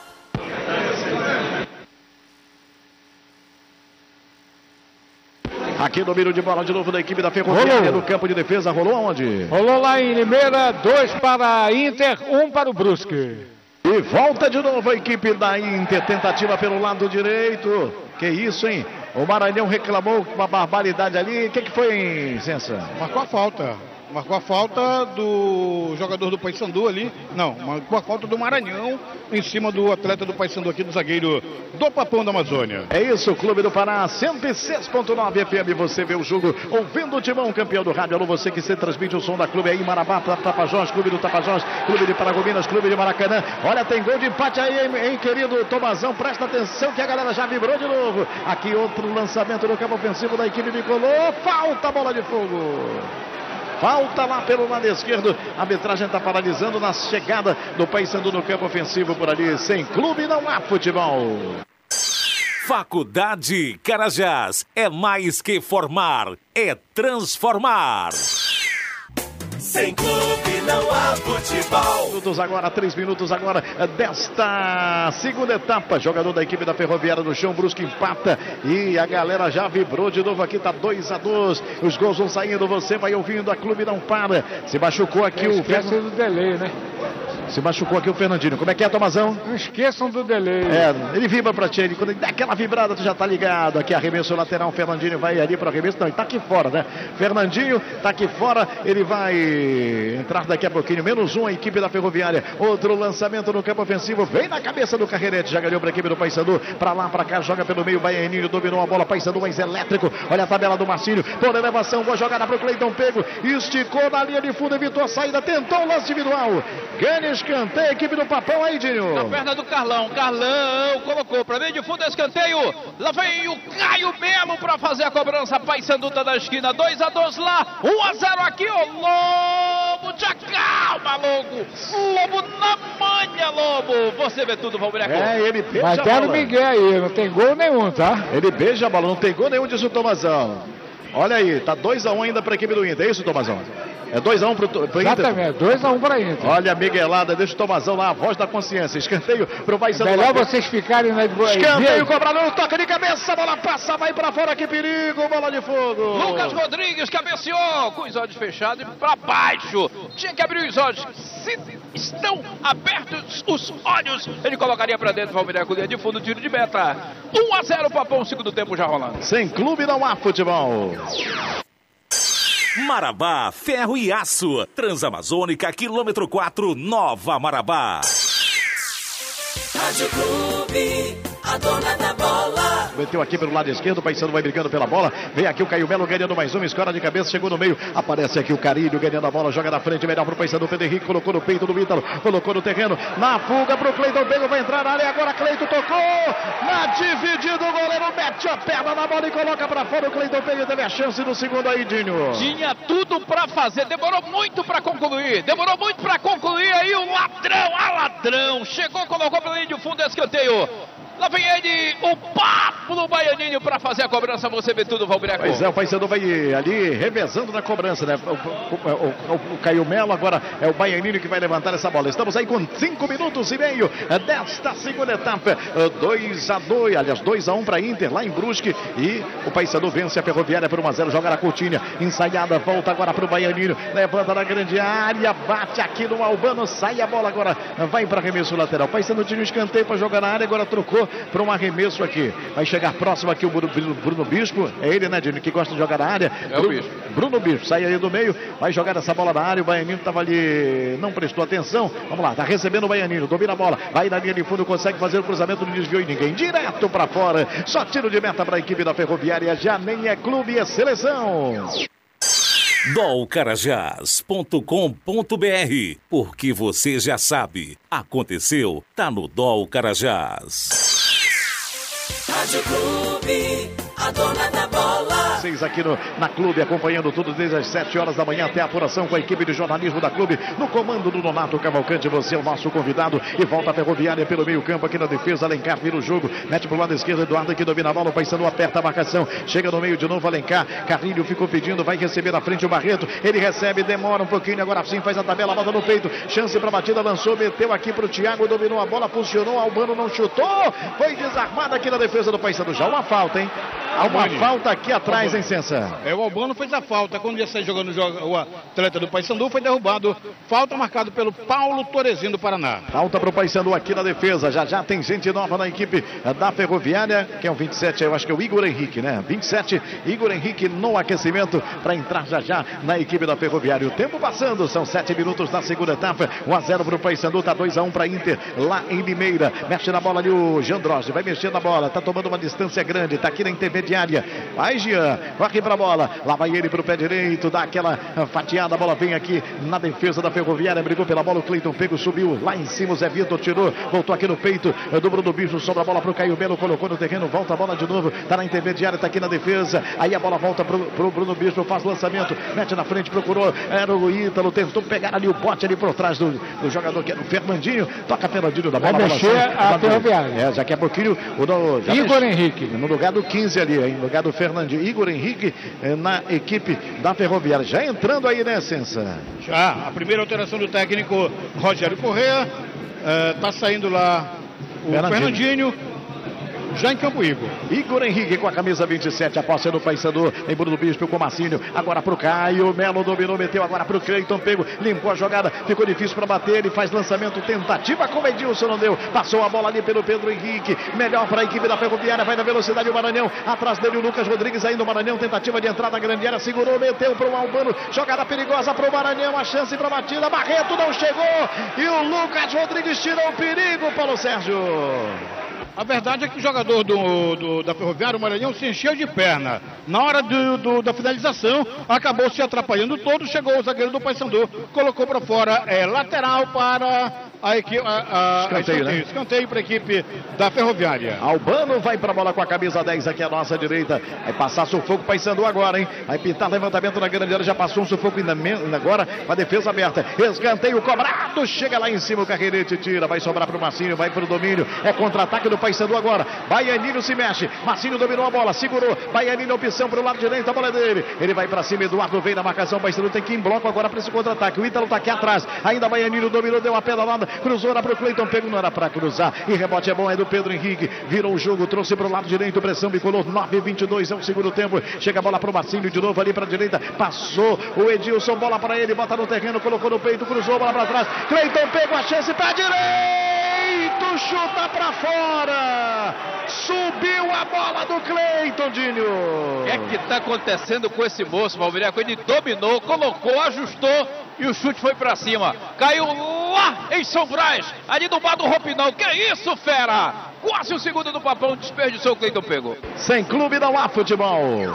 Aqui domínio de bola de novo da equipe da Ferroviária no campo de defesa. Rolou aonde? Rolou lá em Limeira, dois para a Inter, um para o Brusque. E volta de novo a equipe da Inter, tentativa pelo lado direito. Que isso, hein? O Maranhão reclamou uma barbaridade ali. O que, que foi, hein, Sensa? Marcou a falta. Marcou a falta do jogador do Paysandu ali. Não, marcou a falta do Maranhão em cima do atleta do Paysandu aqui, do zagueiro do Papão da Amazônia. É isso, Clube do Pará, cento e seis ponto nove F M. Você vê o jogo ouvindo o Timão, campeão do rádio. Alô, você que se transmite o som da Clube aí, Marabá, Tapajós, Clube do Tapajós, Clube de Paragominas, Clube de Maracanã. Olha, tem gol de empate aí, hein, hein, querido Tomazão. Presta atenção que a galera já vibrou de novo. Aqui outro lançamento no campo ofensivo da equipe bicolor. Falta, bola de fogo. Falta lá pelo lado esquerdo. A arbitragem está paralisando na chegada do Paysandu no campo ofensivo por ali. Sem clube não há futebol. Faculdade Carajás é mais que formar, é transformar. Sem clube não há futebol. Minutos agora, três minutos agora desta segunda etapa. Jogador da equipe da Ferroviária no chão, Brusque empata e a galera já vibrou de novo aqui, tá dois a dois. Os gols vão saindo, você vai ouvindo, a Clube não para. Se machucou aqui o Fernandinho do delay, né? Se machucou aqui o Fernandinho. Como é que é, Tomazão? Não esqueçam do delay. É, ele vibra pra ti. Ele, quando ele dá aquela vibrada, tu já tá ligado. Aqui arremesso lateral, o Fernandinho vai ali pro arremesso. Não, ele tá aqui fora, né? Fernandinho tá aqui fora. Ele vai entrar daqui a pouquinho. Menos um, a equipe da Ferroviária. Outro lançamento no campo ofensivo. Vem na cabeça do Carrerete. Já ganhou pra equipe do Paysandu. Pra lá, pra cá, joga pelo meio. Baianinho dominou a bola. Paysandu mais elétrico. Olha a tabela do Marcílio. Por elevação, boa jogada pro Cleiton Pego. Esticou na linha de fundo, evitou a saída. Tentou o lance individual. Ganha escanteio, equipe do Papão aí, Dinho. Na perna do Carlão. Carlão colocou pra meio de fundo, escanteio. Lá vem o Caio Melo pra fazer a cobrança. Paysandu tá na esquina. dois a dois lá. um a zero aqui. O Lobo. Te acalma, Lobo. Lobo na manha, Lobo. Você vê tudo, Valbreco. É, ele beija Mas a tá bola. no Miguel aí. Não tem gol nenhum, tá? Ele beija a bola. Não tem gol nenhum, disso o Tomazão. Olha aí, tá dois a um ainda pra equipe do Inter. É isso, Tomazão? É dois a um pro, pro Inter. Exatamente, dois a um para Inter. Olha a miguelada, deixa o Tomazão lá, a voz da consciência. Escanteio pro Paysandu. Melhor vocês ficarem na... Escanteio cobrado, toca de cabeça, a bola passa, vai pra fora, que perigo, bola de fogo. Lucas Rodrigues cabeceou, com os olhos fechados e pra baixo. Tinha que abrir os olhos. Se estão abertos os olhos, ele colocaria pra dentro, Valmireco, linha de fundo, tiro de meta. um a zero, Papão, segundo tempo já rolando. Sem clube não há futebol. Marabá, ferro e aço. Transamazônica, quilômetro quatro, Nova Marabá. Rádio Clube, a dona da bola. Meteu aqui pelo lado esquerdo, o Paysandu vai brigando pela bola. Vem aqui o Caio Melo ganhando mais uma, escora de cabeça, chegou no meio. Aparece aqui o Carilho ganhando a bola, joga na frente, melhor pro Paysandu. Pedro Henrique colocou no peito do Ítalo, colocou no terreno. Na fuga pro Cleiton Pego, vai entrar na área. Agora Cleiton tocou. Na dividida, o goleiro mete a perna na bola e coloca pra fora. O Cleiton Pego teve a chance do segundo aí, Dinho. Tinha tudo pra fazer, demorou muito pra concluir. Demorou muito pra concluir aí o ladrão, a ladrão. Chegou, colocou pela linha de fundo, escanteio. Lá vem ele, o Pablo Baianinho para fazer a cobrança. Você vê tudo, Valbreco. Pois é, o Paysandu vai ali revezando na cobrança, né? O, o, o, o Caio Melo agora é o Baianinho que vai levantar essa bola. Estamos aí com cinco minutos e meio desta segunda etapa. dois a dois, aliás, dois a um para Inter lá em Brusque. E o Paysandu vence a Ferroviária por um a zero. Joga na Coutinha, ensaiada, volta agora para o Baianinho. Levanta na grande área, bate aqui no Albano, sai a bola agora. Vai para arremesso lateral. O Paysandu tinha um escanteio para jogar na área, agora trocou. para um arremesso aqui. Vai chegar próximo aqui o Bruno, Bruno Bispo. É ele, né, Dino, que gosta de jogar na área. É o Bruno, Bispo. Bruno Bispo sai aí do meio, vai jogar essa bola na área. O Baianino estava ali, não prestou atenção. Vamos lá, tá recebendo o Baianino, domina a bola, vai na linha de fundo, consegue fazer o cruzamento, não desviou e ninguém. Direto para fora. Só tiro de meta para a equipe da Ferroviária. Já nem é clube, é seleção. dol carajás ponto com ponto br, porque você já sabe, aconteceu, tá no Dol Carajás. Rádio Clube, a dona da bola. Vocês aqui no, na Clube, acompanhando tudo desde as sete horas da manhã até a apuração com a equipe de jornalismo da Clube, no comando do Donato Cavalcante. Você é o nosso convidado e volta a Ferroviária pelo meio campo aqui na defesa. Alencar vira o jogo, mete pro lado esquerdo, Eduardo aqui domina a bola, o Paysandu aperta a marcação, chega no meio de novo, Alencar, Carrilho ficou pedindo, vai receber na frente o Barreto, ele recebe, demora um pouquinho, agora sim faz a tabela, bota no peito, chance pra batida, lançou, meteu aqui pro Thiago, dominou a bola, funcionou, Albano não chutou, foi desarmado aqui na defesa do Paysandu. Já uma falta, hein? Há uma Albani. falta aqui atrás, hein, Sensa? É, o Albano fez a falta. Quando ia sair jogando o atleta do Paysandu, foi derrubado. Falta marcada pelo Paulo Torezinho do Paraná. Falta para o Paysandu aqui na defesa. Já já tem gente nova na equipe da Ferroviária. Que é o vinte e sete, eu acho que é o Igor Henrique, né? vinte e sete, Igor Henrique no aquecimento para entrar já já na equipe da Ferroviária. O tempo passando, são sete minutos da segunda etapa. um a zero para o Paysandu, tá dois a um para Inter lá em Limeira. Mexe na bola ali o Jandroge, vai mexer na bola, tá tomando uma distância grande, tá aqui na intermediária. Vai Jean, corre para a bola, lá vai ele para o pé direito, dá aquela fatiada, a bola vem aqui na defesa da Ferroviária, brigou pela bola, o Cleiton Pego subiu lá em cima, o Zé Vitor tirou, voltou aqui no peito do Bruno Bicho, sobra a bola para o Caio Melo, colocou no terreno, volta a bola de novo, tá na intermediária, tá aqui na defesa, aí a bola volta para o Bruno Bicho, faz lançamento, mete na frente, procurou, era o Ítalo, tentou pegar ali o bote ali por trás do, do jogador que era o Fernandinho, toca Fernandinho da bola. Vai mexer a Ferroviária. É, já que é pouquinho, o do, já Igor mexe, Henrique. no lugar do quinze ali, hein, no lugar do Fernandinho, Igor Henrique eh, na equipe da Ferroviária, já entrando aí, né, Sensa? Já, a primeira alteração do técnico Rogério Corrêa, está saindo lá o Fernandinho. Fernandinho. Já em campo, Igor. Igor Henrique com a camisa vinte e sete, a posse do Paysandu, em Bruno Bispo com o Marcinho, agora pro Caio, Melo dominou, meteu agora pro Cleiton, Pego, limpou a jogada, ficou difícil para bater, ele faz lançamento, tentativa com o Edilson, não deu, passou a bola ali pelo Pedro Henrique, melhor para a equipe da Ferroviária, vai na velocidade o Maranhão, atrás dele o Lucas Rodrigues, ainda o Maranhão, tentativa de entrada na grande área, segurou, meteu pro Albano, jogada perigosa pro Maranhão, a chance para batida, Barreto não chegou, e o Lucas Rodrigues tirou o perigo, Paulo Sérgio. A verdade é que o jogador do, do, da Ferroviária, o Maranhão, se encheu de perna. Na hora do, do, da finalização, acabou se atrapalhando todo, chegou o zagueiro do Paysandu, colocou para fora, é lateral para a equipe. A, a, escanteio, a, né? escanteio para a equipe da Ferroviária. Albano vai para a bola com a camisa dez aqui à nossa direita. Vai passar sufoco Paysandu agora, hein? Vai pintar levantamento na grande área. Já passou um sufoco ainda, ainda agora com a defesa aberta. Escanteio cobrado. Chega lá em cima o Carreirete, tira. Vai sobrar para o Marcinho, vai para o domínio. É contra-ataque do Paysandu agora. Baianinho se mexe. Marcinho dominou a bola, segurou. Baianinho opção para o lado direito. A bola é dele. Ele vai para cima. Eduardo vem na marcação. Paysandu tem que ir em bloco agora para esse contra-ataque. O Ítalo está aqui atrás. Ainda Baianinho dominou, deu uma pedalada. Cruzou para o Cleiton, Pego, não era para cruzar. E rebote é bom, é do Pedro Henrique. Virou o jogo, trouxe para o lado direito. Pressão bicolor, nove e vinte e dois é o segundo tempo. Chega a bola para o Marcinho de novo ali para a direita. Passou o Edilson, bola para ele. Bota no terreno, colocou no peito, cruzou, bola para trás. Cleiton Pego, a chance para direito. Chuta para fora. Subiu a bola do Cleiton, Dinho. O que é que está acontecendo com esse moço, Valviriaco? Ele dominou, colocou, ajustou e o chute foi para cima. Caiu lá em São Brás, ali do bar do Roupinão. Que isso, fera? Quase o segundo do Papão, desperdiçou o Cleiton Pego. Sem clube não há futebol.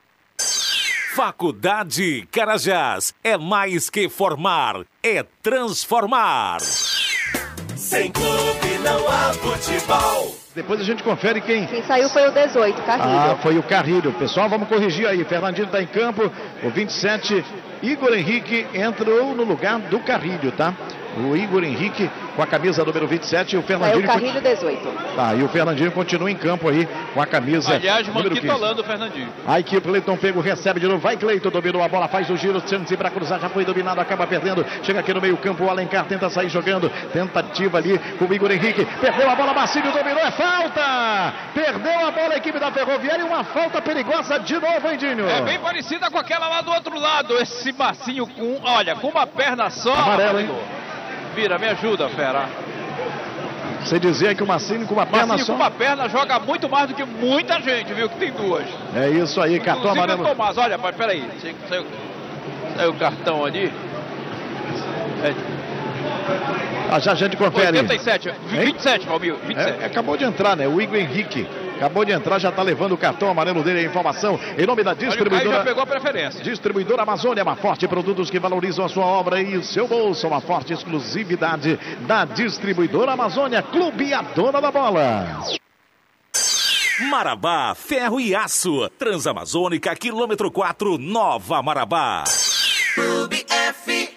Faculdade Carajás é mais que formar, é transformar. Sem clube não há futebol. Depois a gente confere quem... Quem saiu foi o dezoito, Carrilho. Ah, foi o Carrilho. Pessoal, vamos corrigir aí. Fernandinho está em campo. O vinte e sete, Igor Henrique, entrou no lugar do Carrilho, tá? O Igor Henrique com a camisa número vinte e sete e o Fernandinho... É o Carrilho dezoito. Tá, e o Fernandinho continua em campo aí com a camisa Aliás, número quinze. manquitolando o Fernandinho. A equipe Cleiton Pego recebe de novo. Vai Cleiton, dominou a bola, faz o giro, chance para cruzar, já foi dominado, acaba perdendo. Chega aqui no meio campo, o Alencar tenta sair jogando. Tentativa ali com o Igor Henrique. Perdeu a bola, Marcinho dominou, é falta! Perdeu a bola a equipe da Ferroviária e uma falta perigosa de novo, hein, Dinho? É bem parecida com aquela lá do outro lado. Esse Marcinho com, olha, com uma perna só. Amarelo, hein? Vira, me ajuda, fera. Você dizia que o Marcinho com uma perna Marcinho só. com uma perna joga muito mais do que muita gente, viu? Que tem duas. É isso aí, cartão Inclusive amarelo. o Tomás, olha, pai, peraí. Saiu, saiu o cartão ali. É. Ah, já a gente confere. oitenta e sete, vinte e sete, Valmir, vinte e sete. É, acabou de entrar, né? O Igor Henrique. Acabou de entrar, já está levando o cartão amarelo dele, a informação em nome da distribuidora. Olha, o Caio já pegou a preferência. Distribuidora Amazônia, uma forte produtos que valorizam a sua obra e o seu bolso, uma forte exclusividade da distribuidora Amazônia, Clube a Dona da Bola. Marabá, ferro e aço. Transamazônica, quilômetro quatro, Nova Marabá. Clube F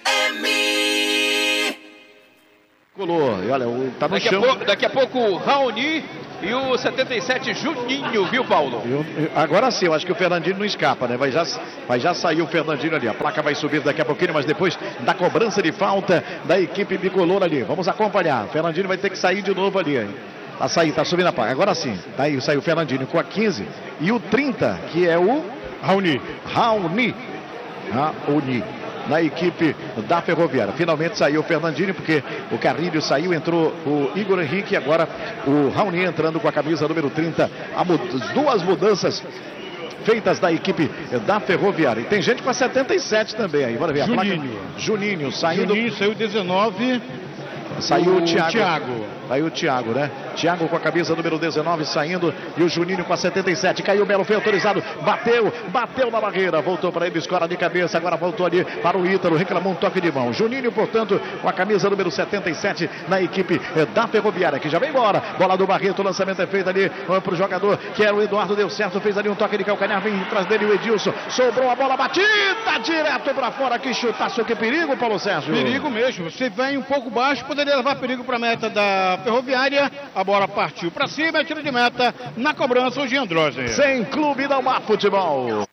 M. Colou, e olha, o, tá no daqui chão. A pouco, daqui a pouco o Raoni e o setenta e sete Juninho, viu, Paulo? Eu, eu, agora sim, eu acho que o Fernandinho não escapa, né? Vai já, vai já sair o Fernandinho ali. A placa vai subir daqui a pouquinho, mas depois da cobrança de falta da equipe bicolor ali. Vamos acompanhar. O Fernandinho vai ter que sair de novo ali, hein? Tá saindo, tá subindo a placa. Agora sim, daí saiu o Fernandinho com a quinze e o trinta, que é o Raoni. Raoni. Raoni. Na equipe da Ferroviária. Finalmente saiu o Fernandinho, porque o Carrilho saiu, entrou o Igor Henrique, agora o Raoni entrando com a camisa número trinta. As duas mudanças feitas da equipe da Ferroviária. E tem gente com a setenta e sete também aí. Bora ver a Juninho. placa. Juninho saindo. Juninho saiu dezenove. Saiu o, o Thiago. Thiago. Saiu o Thiago, né? Thiago com a camisa número dezenove saindo e o Juninho com a setenta e sete. Caiu o Melo, foi autorizado. Bateu, bateu na barreira. Voltou para ele, escora de cabeça. Agora voltou ali para o Ítalo. Reclamou um toque de mão. Juninho, portanto, com a camisa número setenta e sete na equipe da Ferroviária, que já vem embora. Bola do Barreto, o lançamento é feito ali para o jogador, que era o Eduardo. Deu certo, fez ali um toque de calcanhar. Vem atrás dele o Edilson. Sobrou a bola batida direto para fora. Que chutaço, que perigo, Paulo Sérgio. Perigo mesmo. Você vem um pouco baixo, poderia levar perigo para a meta da Ferroviária. A bola partiu para cima, é tiro de meta na cobrança, o Giandrose. Sem clube não há futebol.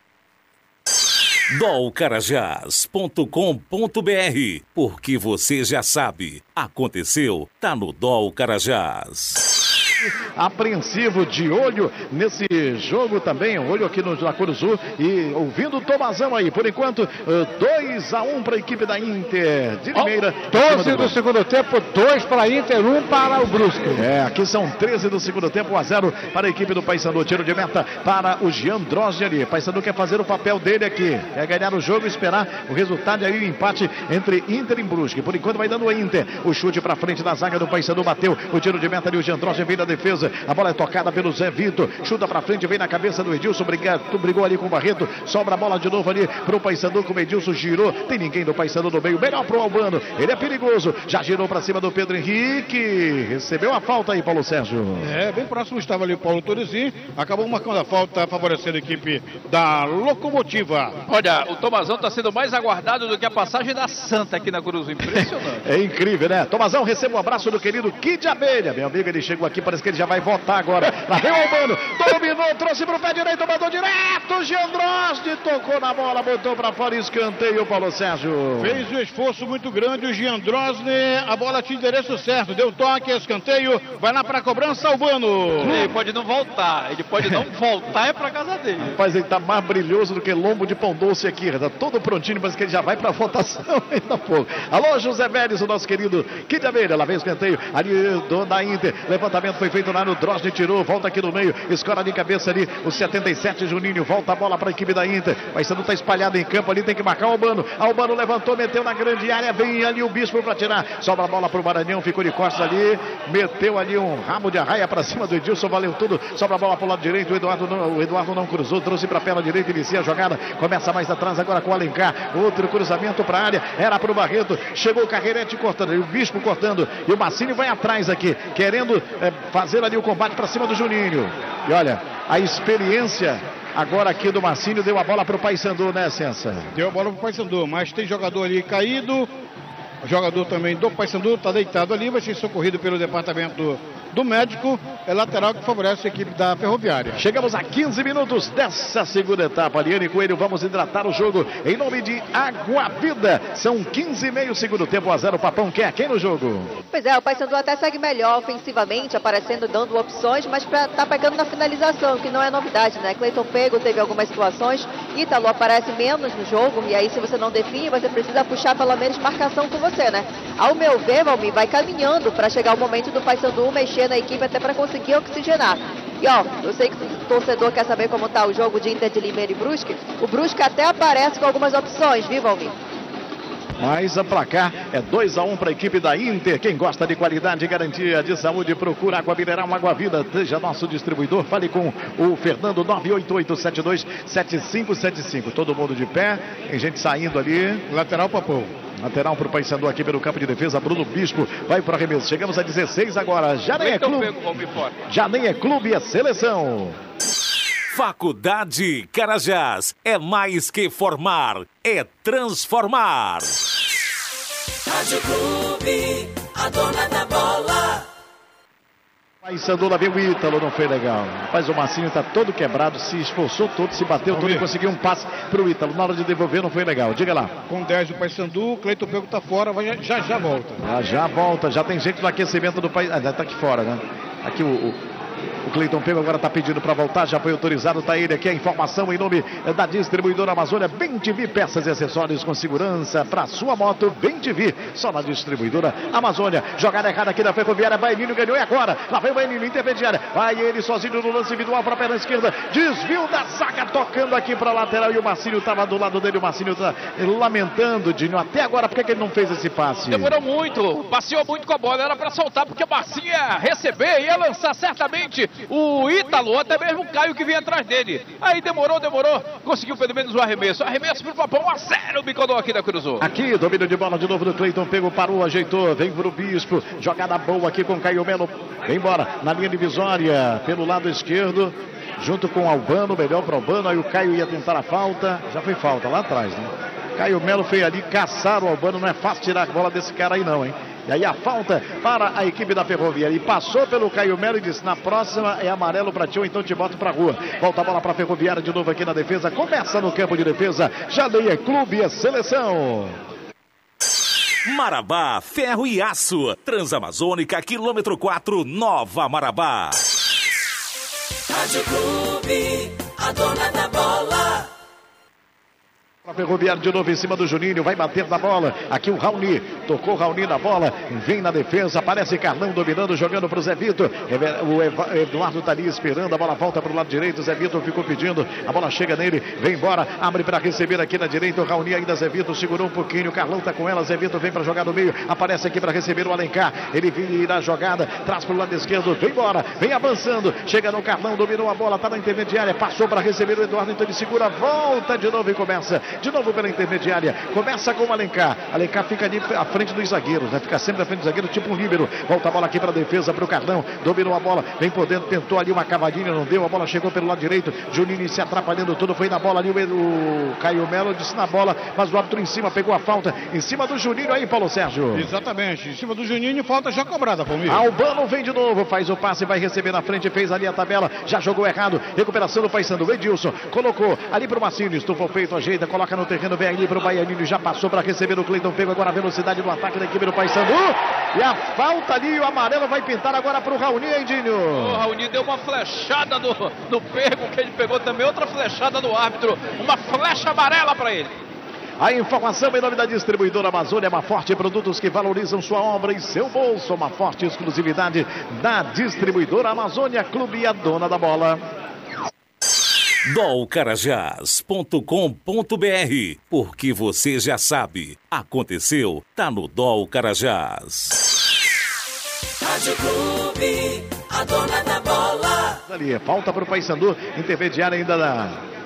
dolcarajás ponto com ponto br, porque você já sabe, aconteceu, tá no Dol Carajás. Apreensivo, de olho nesse jogo também, olho aqui no Jacuruzu e ouvindo o Tomazão aí. Por enquanto, dois a um para a equipe da Inter de Limeira. doze do, do segundo tempo, dois para a Inter, um para o Brusque. É, aqui são treze do segundo tempo, um a zero para a equipe do Paysandu. Tiro de meta para o Giandrossi ali. Paysandu quer fazer o papel dele aqui, quer ganhar o jogo e esperar o resultado aí, o empate entre Inter e Brusque. Por enquanto vai dando a Inter, o chute para frente da zaga do Paysandu, bateu o tiro de meta ali, o Giandrossi vem da defesa, a bola é tocada pelo Zé Vitor, chuta pra frente, vem na cabeça do Edilson, brigou, brigou ali com o Barreto, sobra a bola de novo ali pro Paysandu, como o Edilson girou, tem ninguém do Paysandu no meio, melhor pro Albano, ele é perigoso, já girou pra cima do Pedro Henrique, recebeu a falta aí, Paulo Sérgio. É, bem próximo estava ali o Paulo Torres, acabou marcando a falta, favorecendo a equipe da Locomotiva. Olha, o Tomazão tá sendo mais aguardado do que a passagem da Santa aqui na Cruz, impressionante. É incrível, né? Tomazão, receba um abraço do querido Kid Abelha, meu amigo, ele chegou aqui, parece que ele já vai votar agora. Lá vem o Albano, dominou, trouxe pro pé direito, mandou direto, Giandrossi tocou na bola, botou pra fora, escanteio, Paulo Sérgio. Fez um esforço muito grande o Giandrossi, a bola tinha endereço certo, deu toque, escanteio, vai lá pra cobrança, Albano. Ele pode não voltar, ele pode não voltar, é pra casa dele. Rapaz, ele tá mais brilhoso do que lombo de pão doce aqui, tá todo prontinho, mas que ele já vai pra votação ainda há pouco. Alô, José Vélez, o nosso querido Kid Abelha, lá vem o escanteio, ali do, da Inter, levantamento foi feito lá no Drosny, tirou, volta aqui no meio, escora de cabeça ali, o setenta e sete, Juninho, volta a bola para a equipe da Inter, o Paysandu tá espalhado em campo ali, tem que marcar o Albano, Albano levantou, meteu na grande área, vem ali o Bispo para tirar, sobra a bola pro Maranhão, ficou de costas ali, meteu ali um ramo de arraia para cima do Edilson, valeu tudo, sobra a bola pro lado direito, o Eduardo não, o Eduardo não cruzou, trouxe para a perna direita, inicia a jogada, começa mais atrás agora com o Alencar, outro cruzamento para a área, era pro Barreto, chegou o Carreirete cortando, o Bispo cortando, e o Massini vai atrás aqui, querendo é, fazer ali o combate para cima do Juninho. E olha, a experiência agora aqui do Marcinho deu a bola para o Paysandu, né, Sensa? Deu a bola para o Paysandu, mas tem jogador ali caído. O jogador também do Paysandu está deitado ali, vai ser socorrido pelo departamento do médico, é lateral que favorece a equipe da Ferroviária. Chegamos a quinze minutos dessa segunda etapa. Aliane Coelho, vamos hidratar o jogo em nome de Água Vida. São quinze e meio, segundo tempo, a zero. Papão quer quem no jogo? Pois é, o Paysandu até segue melhor ofensivamente, aparecendo, dando opções, mas pra, tá pegando na finalização, que não é novidade, né? Cleiton Pego teve algumas situações, Ítalo aparece menos no jogo, e aí se você não define, você precisa puxar pelo menos marcação com você, né? Ao meu ver, Valmir, vai caminhando para chegar o momento do Paysandu mexer na equipe até para conseguir oxigenar. E ó, eu sei que o torcedor quer saber como tá o jogo de Inter de Limeira e Brusque. O Brusque até aparece com algumas opções, viu, Valmir? Mas a placar é dois a um para a equipe da Inter. Quem gosta de qualidade e garantia de saúde, procura Água Mineral, Água Vida. Seja nosso distribuidor. Fale com o Fernando, nove oito oito sete dois sete cinco sete cinco. Todo mundo de pé. Tem gente saindo ali. Lateral Papão. Lateral para o Paysandu aqui pelo campo de defesa. Bruno Bispo vai para o arremesso. Chegamos a dezesseis agora. Já nem é clube. Já nem é clube, é seleção. Faculdade Carajás é mais que formar, é transformar. Rádio Clube, a dona da bola. Paysandu, lá vem o Ítalo, não foi legal. Rapaz, o Marcinho tá todo quebrado, se esforçou todo, se bateu todo e conseguiu um passe pro Ítalo. Na hora de devolver não foi legal. Diga lá. Com dez o Paysandu, Cleiton Pego tá fora, vai, já já volta. Já já volta, já tem gente no aquecimento do país. Ah, tá aqui fora, né? Aqui o... o... O Cleiton Pego agora está pedindo para voltar, já foi autorizado, está ele aqui, a informação em nome da distribuidora Amazônia, Bem T V, peças e acessórios com segurança para sua moto, Bem T V, só na distribuidora Amazônia. Jogada errada aqui da Ferroviária, Baianinho ganhou e agora, lá vem o Baianinho, intermediária, vai ele sozinho no lance individual para a perna esquerda, desvio da zaga, tocando aqui para a lateral e o Marcinho estava do lado dele, o Marcinho está lamentando, Dinho, até agora, por que, que ele não fez esse passe? Demorou muito, passeou muito com a bola, era para soltar, porque o Marcinho ia receber, ia lançar certamente o Ítalo, até mesmo o Caio que vinha atrás dele. Aí demorou, demorou, conseguiu pelo menos o arremesso. Arremesso pro Papão, a zero, o Bicodô aqui da Cruzou. Aqui, domínio de bola de novo do Cleiton, pegou, parou, ajeitou, vem pro Bispo. Jogada boa aqui com o Caio Melo. Vem embora, na linha divisória, pelo lado esquerdo, junto com o Albano, melhor pro Albano. Aí o Caio ia tentar a falta, já foi falta lá atrás, né? Caio Melo fez ali caçar o Albano, não é fácil tirar a bola desse cara aí não, hein? E aí a falta para a equipe da Ferrovia. Ele passou pelo Caio Melo e disse, na próxima é amarelo para ti ou então te boto para rua. Volta a bola para a Ferroviária de novo aqui na defesa. Começa no campo de defesa. Já nem é clube, é seleção. Marabá, ferro e aço. Transamazônica, quilômetro quatro, Nova Marabá. Rádio Clube, a dona da bola. A Ferroviária de novo em cima do Juninho, vai bater na bola, aqui o Raoni, tocou o Raoni na bola, vem na defesa, aparece Carlão dominando, jogando para o Zé Vitor, o Eduardo está ali esperando, a bola volta para o lado direito, o Zé Vitor ficou pedindo, a bola chega nele, vem embora, abre para receber aqui na direita, o Raoni ainda, Zé Vitor segurou um pouquinho, o Carlão está com ela, Zé Vitor vem para jogar no meio, aparece aqui para receber o Alencar, ele vira a jogada, traz para o lado esquerdo, vem embora, vem avançando, chega no Carlão, dominou a bola, está na intermediária, passou para receber o Eduardo, então ele segura, volta de novo e começa. De novo pela intermediária, começa com o Alencar. Alencar fica ali à frente dos zagueiros, né? Fica sempre à frente dos zagueiros, tipo um líbero. Volta a bola aqui para a defesa, para o Carlão. Dominou a bola, vem por dentro, tentou ali uma cavadinha, não deu. A bola chegou pelo lado direito. Juninho se atrapalhando tudo, foi na bola ali. O, o Caio Melo disse na bola, mas o árbitro em cima pegou a falta. Em cima do Juninho aí, Paulo Sérgio. Exatamente, em cima do Juninho, falta já cobrada, Palmeiras. Albano vem de novo, faz o passe, vai receber na frente, fez ali a tabela, já jogou errado. Recuperação do Paysandu. Edilson colocou ali para o Marcinho, estufou feito, ajeita, coloca no terreno, vem ali para o Baianinho, já passou para receber o Cleiton Pego, agora a velocidade do ataque da equipe do Paysandu, e a falta ali, o amarelo vai pintar agora para o Raoni, hein, Dinho? O Raoni deu uma flechada no, no Pego, que ele pegou também, outra flechada do árbitro, uma flecha amarela para ele. A informação em nome da distribuidora Amazônia, uma forte produtos que valorizam sua obra e seu bolso, uma forte exclusividade da distribuidora Amazônia, clube e a dona da bola. dol carajás ponto com ponto br, porque você já sabe, aconteceu, tá no Dol Carajás. Rádio Clube, a dona da bola. Ali, falta para o Paysandu, intermediária ainda da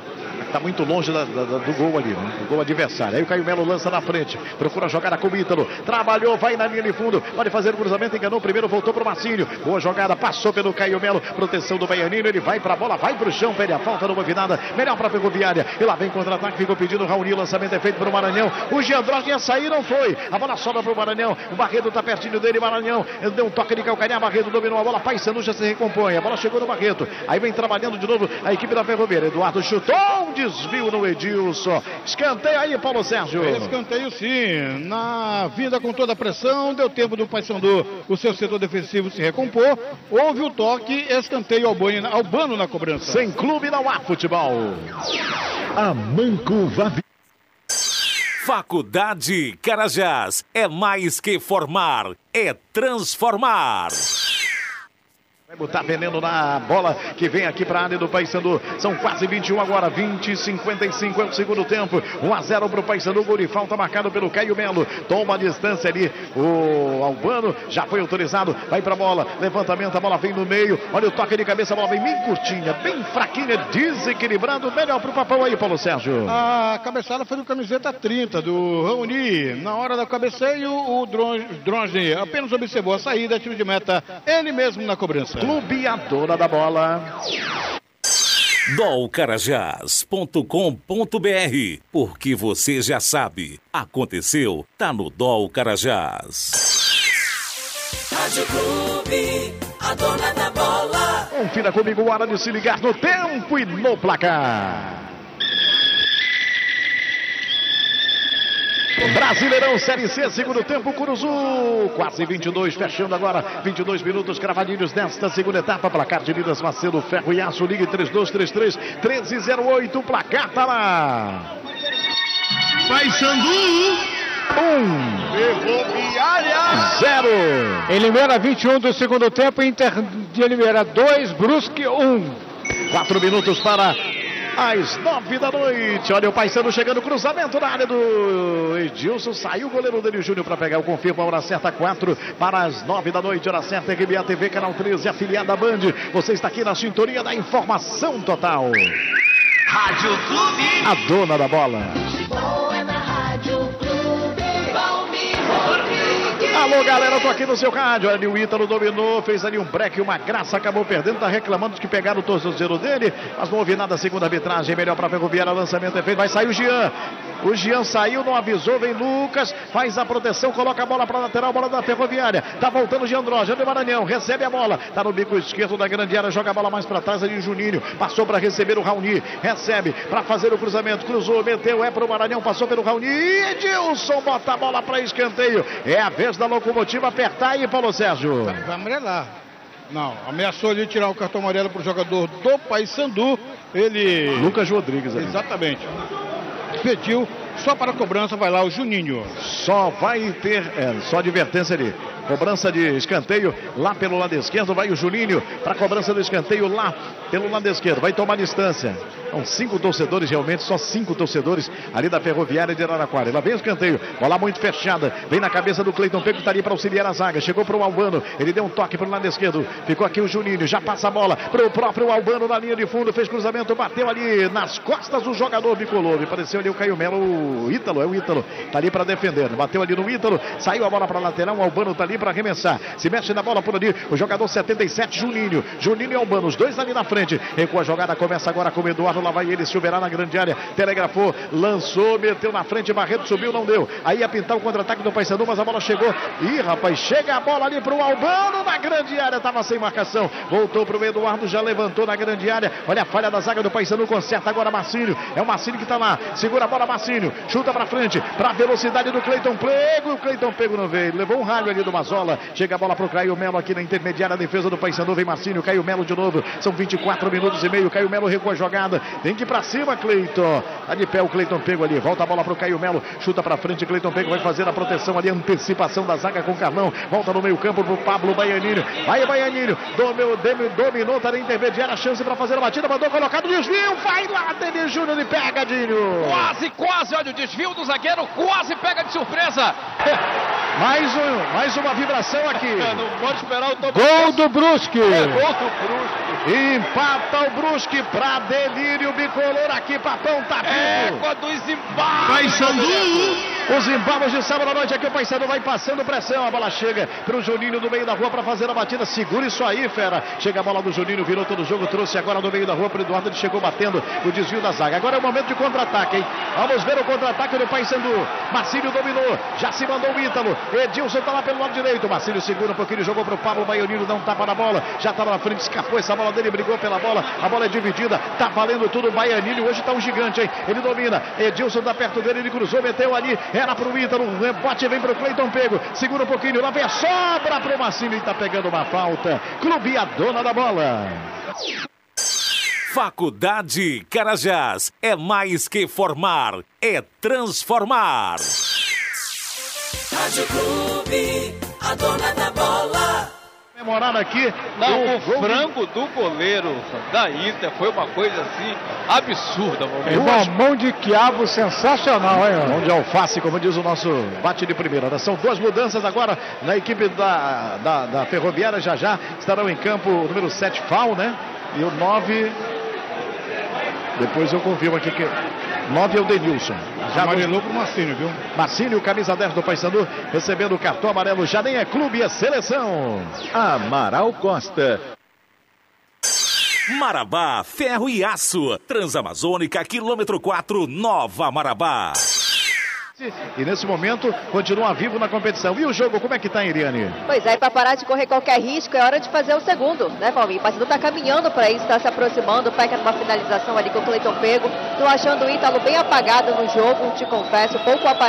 Está muito longe da, da, do gol ali, né? Do gol adversário. Aí o Caio Melo lança na frente. Procura jogar com o Ítalo. Trabalhou, vai na linha de fundo. Pode fazer o cruzamento, enganou o primeiro, voltou para o Marcinho. Boa jogada, passou pelo Caio Melo. Proteção do Baianino. Ele vai para a bola, vai para o chão, pede a falta, não houve nada. Melhor para a Ferroviária. E lá vem contra-ataque, ficou pedindo o Raoni. Lançamento é feito para o Maranhão. O Giandrotti ia sair, não foi. A bola sobra para o Maranhão. O Barreto está pertinho dele. Maranhão deu um toque de calcanhar. Barreto dominou a bola. Paysandu já se recompõe. A bola chegou no Barreto. Aí vem trabalhando de novo a equipe da Ferroviária. Eduardo chutou. Um desvio no Edilson. Escanteio aí, Paulo Sérgio. Escanteio sim. Na vida com toda a pressão. Deu tempo do Paysandu, o seu setor defensivo, se recompor. Houve o toque. Escanteio Albano, Albano na cobrança. Sem clube não há futebol. A Manco Vavi. Faculdade Carajás é mais que formar, é transformar. Vai botar veneno na bola que vem aqui para a área do Paysandu. São quase vinte e um agora, vinte e cinquenta e cinco é o segundo tempo. um a zero para o Paysandu, gol de falta marcado pelo Caio Melo. Toma a distância ali o Albano, já foi autorizado, vai para a bola, levantamento, a bola vem no meio. Olha o toque de cabeça, a bola vem bem curtinha, bem fraquinha, desequilibrando. Melhor para o Papão aí, Paulo Sérgio. A cabeçada foi do camiseta trinta do Raoni. Na hora da cabeceio, o Dronge apenas observou a saída, tiro de meta, ele mesmo na cobrança. Clube a dona da bola. dol carajás ponto com ponto br, porque você já sabe, aconteceu, tá no Dol Carajás. Rádio Clube, a dona da bola. Confira comigo, hora de se ligar no tempo e no placar. Brasileirão Série C, segundo tempo, Curuzu, quase vinte e dois, fechando agora, vinte e dois minutos cravadinhos nesta segunda etapa, placar de Minas Macedo, Ferro e Aço, ligue três dois três três, um três zero oito, o placar tá lá. Paysandu, um. Ferroviária, zero. Em Limeira, vinte e um do segundo tempo, Inter de Limeira, dois, Brusque, um. Quatro minutos para às nove da noite. Olha o Paysandu chegando, cruzamento na área do Edilson. Saiu o goleiro dele, Júnior, para pegar o confirma. Hora certa, quatro para as nove da noite. Hora certa, R B A T V, canal treze, afiliada Band. Você está aqui na sintonia da informação total. Rádio Clube, a dona da bola. Futebol é na Rádio Clube. Alô, galera, eu tô aqui no seu rádio. Olha, o Ítalo dominou, fez ali um break, uma graça, acabou perdendo, tá reclamando de que pegaram o torcedor dele, mas não houve nada segundo a arbitragem. Melhor pra Ferroviária, lançamento é feito, vai sair o Jean. O Jean saiu, não avisou, vem Lucas, faz a proteção, coloca a bola pra lateral, bola da Ferroviária. Tá voltando o Giandrotti, o Maranhão, recebe a bola, tá no bico esquerdo da grande área, joga a bola mais pra trás ali o Juninho, passou pra receber o Raoni, recebe pra fazer o cruzamento, cruzou, meteu, é pro Maranhão, passou pelo Raoni, Edilson bota a bola pra escanteio. É a vez da Locomotiva apertar aí, Paulo Sérgio. Vai, vai amarelar. Não, ameaçou ali tirar o cartão amarelo pro jogador do Paysandu. Ele... Lucas Rodrigues. Ali. Exatamente. Pediu só para a cobrança, vai lá o Juninho. Só vai ter, é, só advertência ali. Cobrança de escanteio lá pelo lado esquerdo. Vai o Juninho para a cobrança do escanteio lá pelo lado esquerdo. Vai tomar distância. São cinco torcedores realmente, só cinco torcedores ali da Ferroviária de Araraquara. Lá vem o escanteio, bola muito fechada. Vem na cabeça do Cleiton Pego, que está ali para auxiliar a zaga. Chegou para o Albano, ele deu um toque para o lado esquerdo. Ficou aqui o Juninho, já passa a bola para o próprio Albano na linha de fundo. Fez cruzamento, bateu ali nas costas do jogador bicolor. Me pareceu ali o Caio Melo, o Ítalo, é o Ítalo. Está ali para defender, bateu ali no Ítalo. Saiu a bola para a lateral, o Albano está ali para arremessar. Se mexe na bola por ali, o jogador setenta e sete, Juninho. Juninho e Albano, os dois ali na frente. Recua a jogada, começa agora com o Eduardo, lá vai ele, Silveira na grande área, telegrafou, lançou, meteu na frente, Barreto subiu, não deu. Aí ia pintar o contra-ataque do Paysandu, mas a bola chegou. Ih, rapaz, chega a bola ali pro Albano na grande área, tava sem marcação. Voltou pro Eduardo, já levantou na grande área. Olha a falha da zaga do Paysandu, conserta agora Marcinho. É o Marcinho que tá lá, segura a bola Marcinho, chuta pra frente, pra velocidade do Cleiton Pego. O Cleiton Pego não veio, levou um ralho ali do Mazola. Chega a bola pro Caio Melo aqui na intermediária, a defesa do Paysandu, vem Marcinho, Caio Melo de novo. São vinte e quatro minutos e meio, Caio Melo recua a jogada, tem que ir pra cima, Cleiton. Tá de pé o Cleiton Pego ali, volta a bola pro Caio Melo, chuta pra frente, Cleiton Pego vai fazer a proteção ali, antecipação da zaga com o Carlão, volta no meio campo pro Pablo Baianinho, vai Baianinho, dominou, dominou, tá na intermediária, a chance pra fazer a batida, mandou colocado, desvio, vai lá, Denis Júnior e pega, Dinho. Quase, quase, olha o desvio do zagueiro, quase pega de surpresa. Mais, um, mais uma vibração aqui. Não pode esperar o Tom. Gol do Brusque. É, gol do Brusque. Empata o Brusque para delírio bicolor aqui, Papão tá É, vivo. quando os embalos. Paysandu. Os embalos de sábado à noite aqui, o Paysandu vai passando pressão. A bola chega pro Juninho no meio da rua para fazer a batida. Segura isso aí, fera. Chega a bola do Juninho, virou todo o jogo, trouxe agora no meio da rua pro Eduardo. Ele chegou batendo o desvio da zaga. Agora é o momento de contra-ataque, hein? Vamos ver o contra-ataque do Paysandu. Marcílio dominou, já se mandou o Ítalo. Edilson tá lá pelo lado direito. Marcílio segura um pouquinho, jogou pro Pablo Baianino, não tapa na bola. Já tá lá na frente, escapou essa bola dele, brigou pela bola. A bola é dividida, tá valendo tudo. O Baianino hoje tá um gigante, hein? Ele domina. Edilson tá perto dele, ele cruzou, meteu ali. Era pro Ítalo, o rebote vem pro Cleiton Pego. Segura um pouquinho, lá vem a sobra pro Marcílio e tá pegando uma falta. Clube a dona da bola. Faculdade Carajás é mais que formar, é transformar. Rádio Clube, a dona da bola. Memorar aqui. Não, o, o frango do goleiro da Inter foi uma coisa assim absurda. É uma mão de quiabo sensacional, hein? Mão de alface, como diz o nosso bate de primeira. São duas mudanças agora na equipe da, da, da Ferroviária. Já já estarão em campo o número sete, Fal, né? E o nove... Depois eu confirmo aqui que nove é o Denilson. Já amarelou pro Marcílio, viu? Marcílio, camisa dez do Paysandu, recebendo o cartão amarelo. Já nem é clube, é seleção. Amaral Costa. Marabá, ferro e aço. Transamazônica, quilômetro quatro, Nova Marabá. E nesse momento continua vivo na competição. E o jogo, como é que tá, Iriane? Pois é, para parar de correr qualquer risco, é hora de fazer o segundo, né, Valmir? O Paysandu tá caminhando para isso, está se aproximando, pega uma finalização ali com o Cleiton Pego. Tô achando o Ítalo bem apagado no jogo, te confesso, pouco aparecido.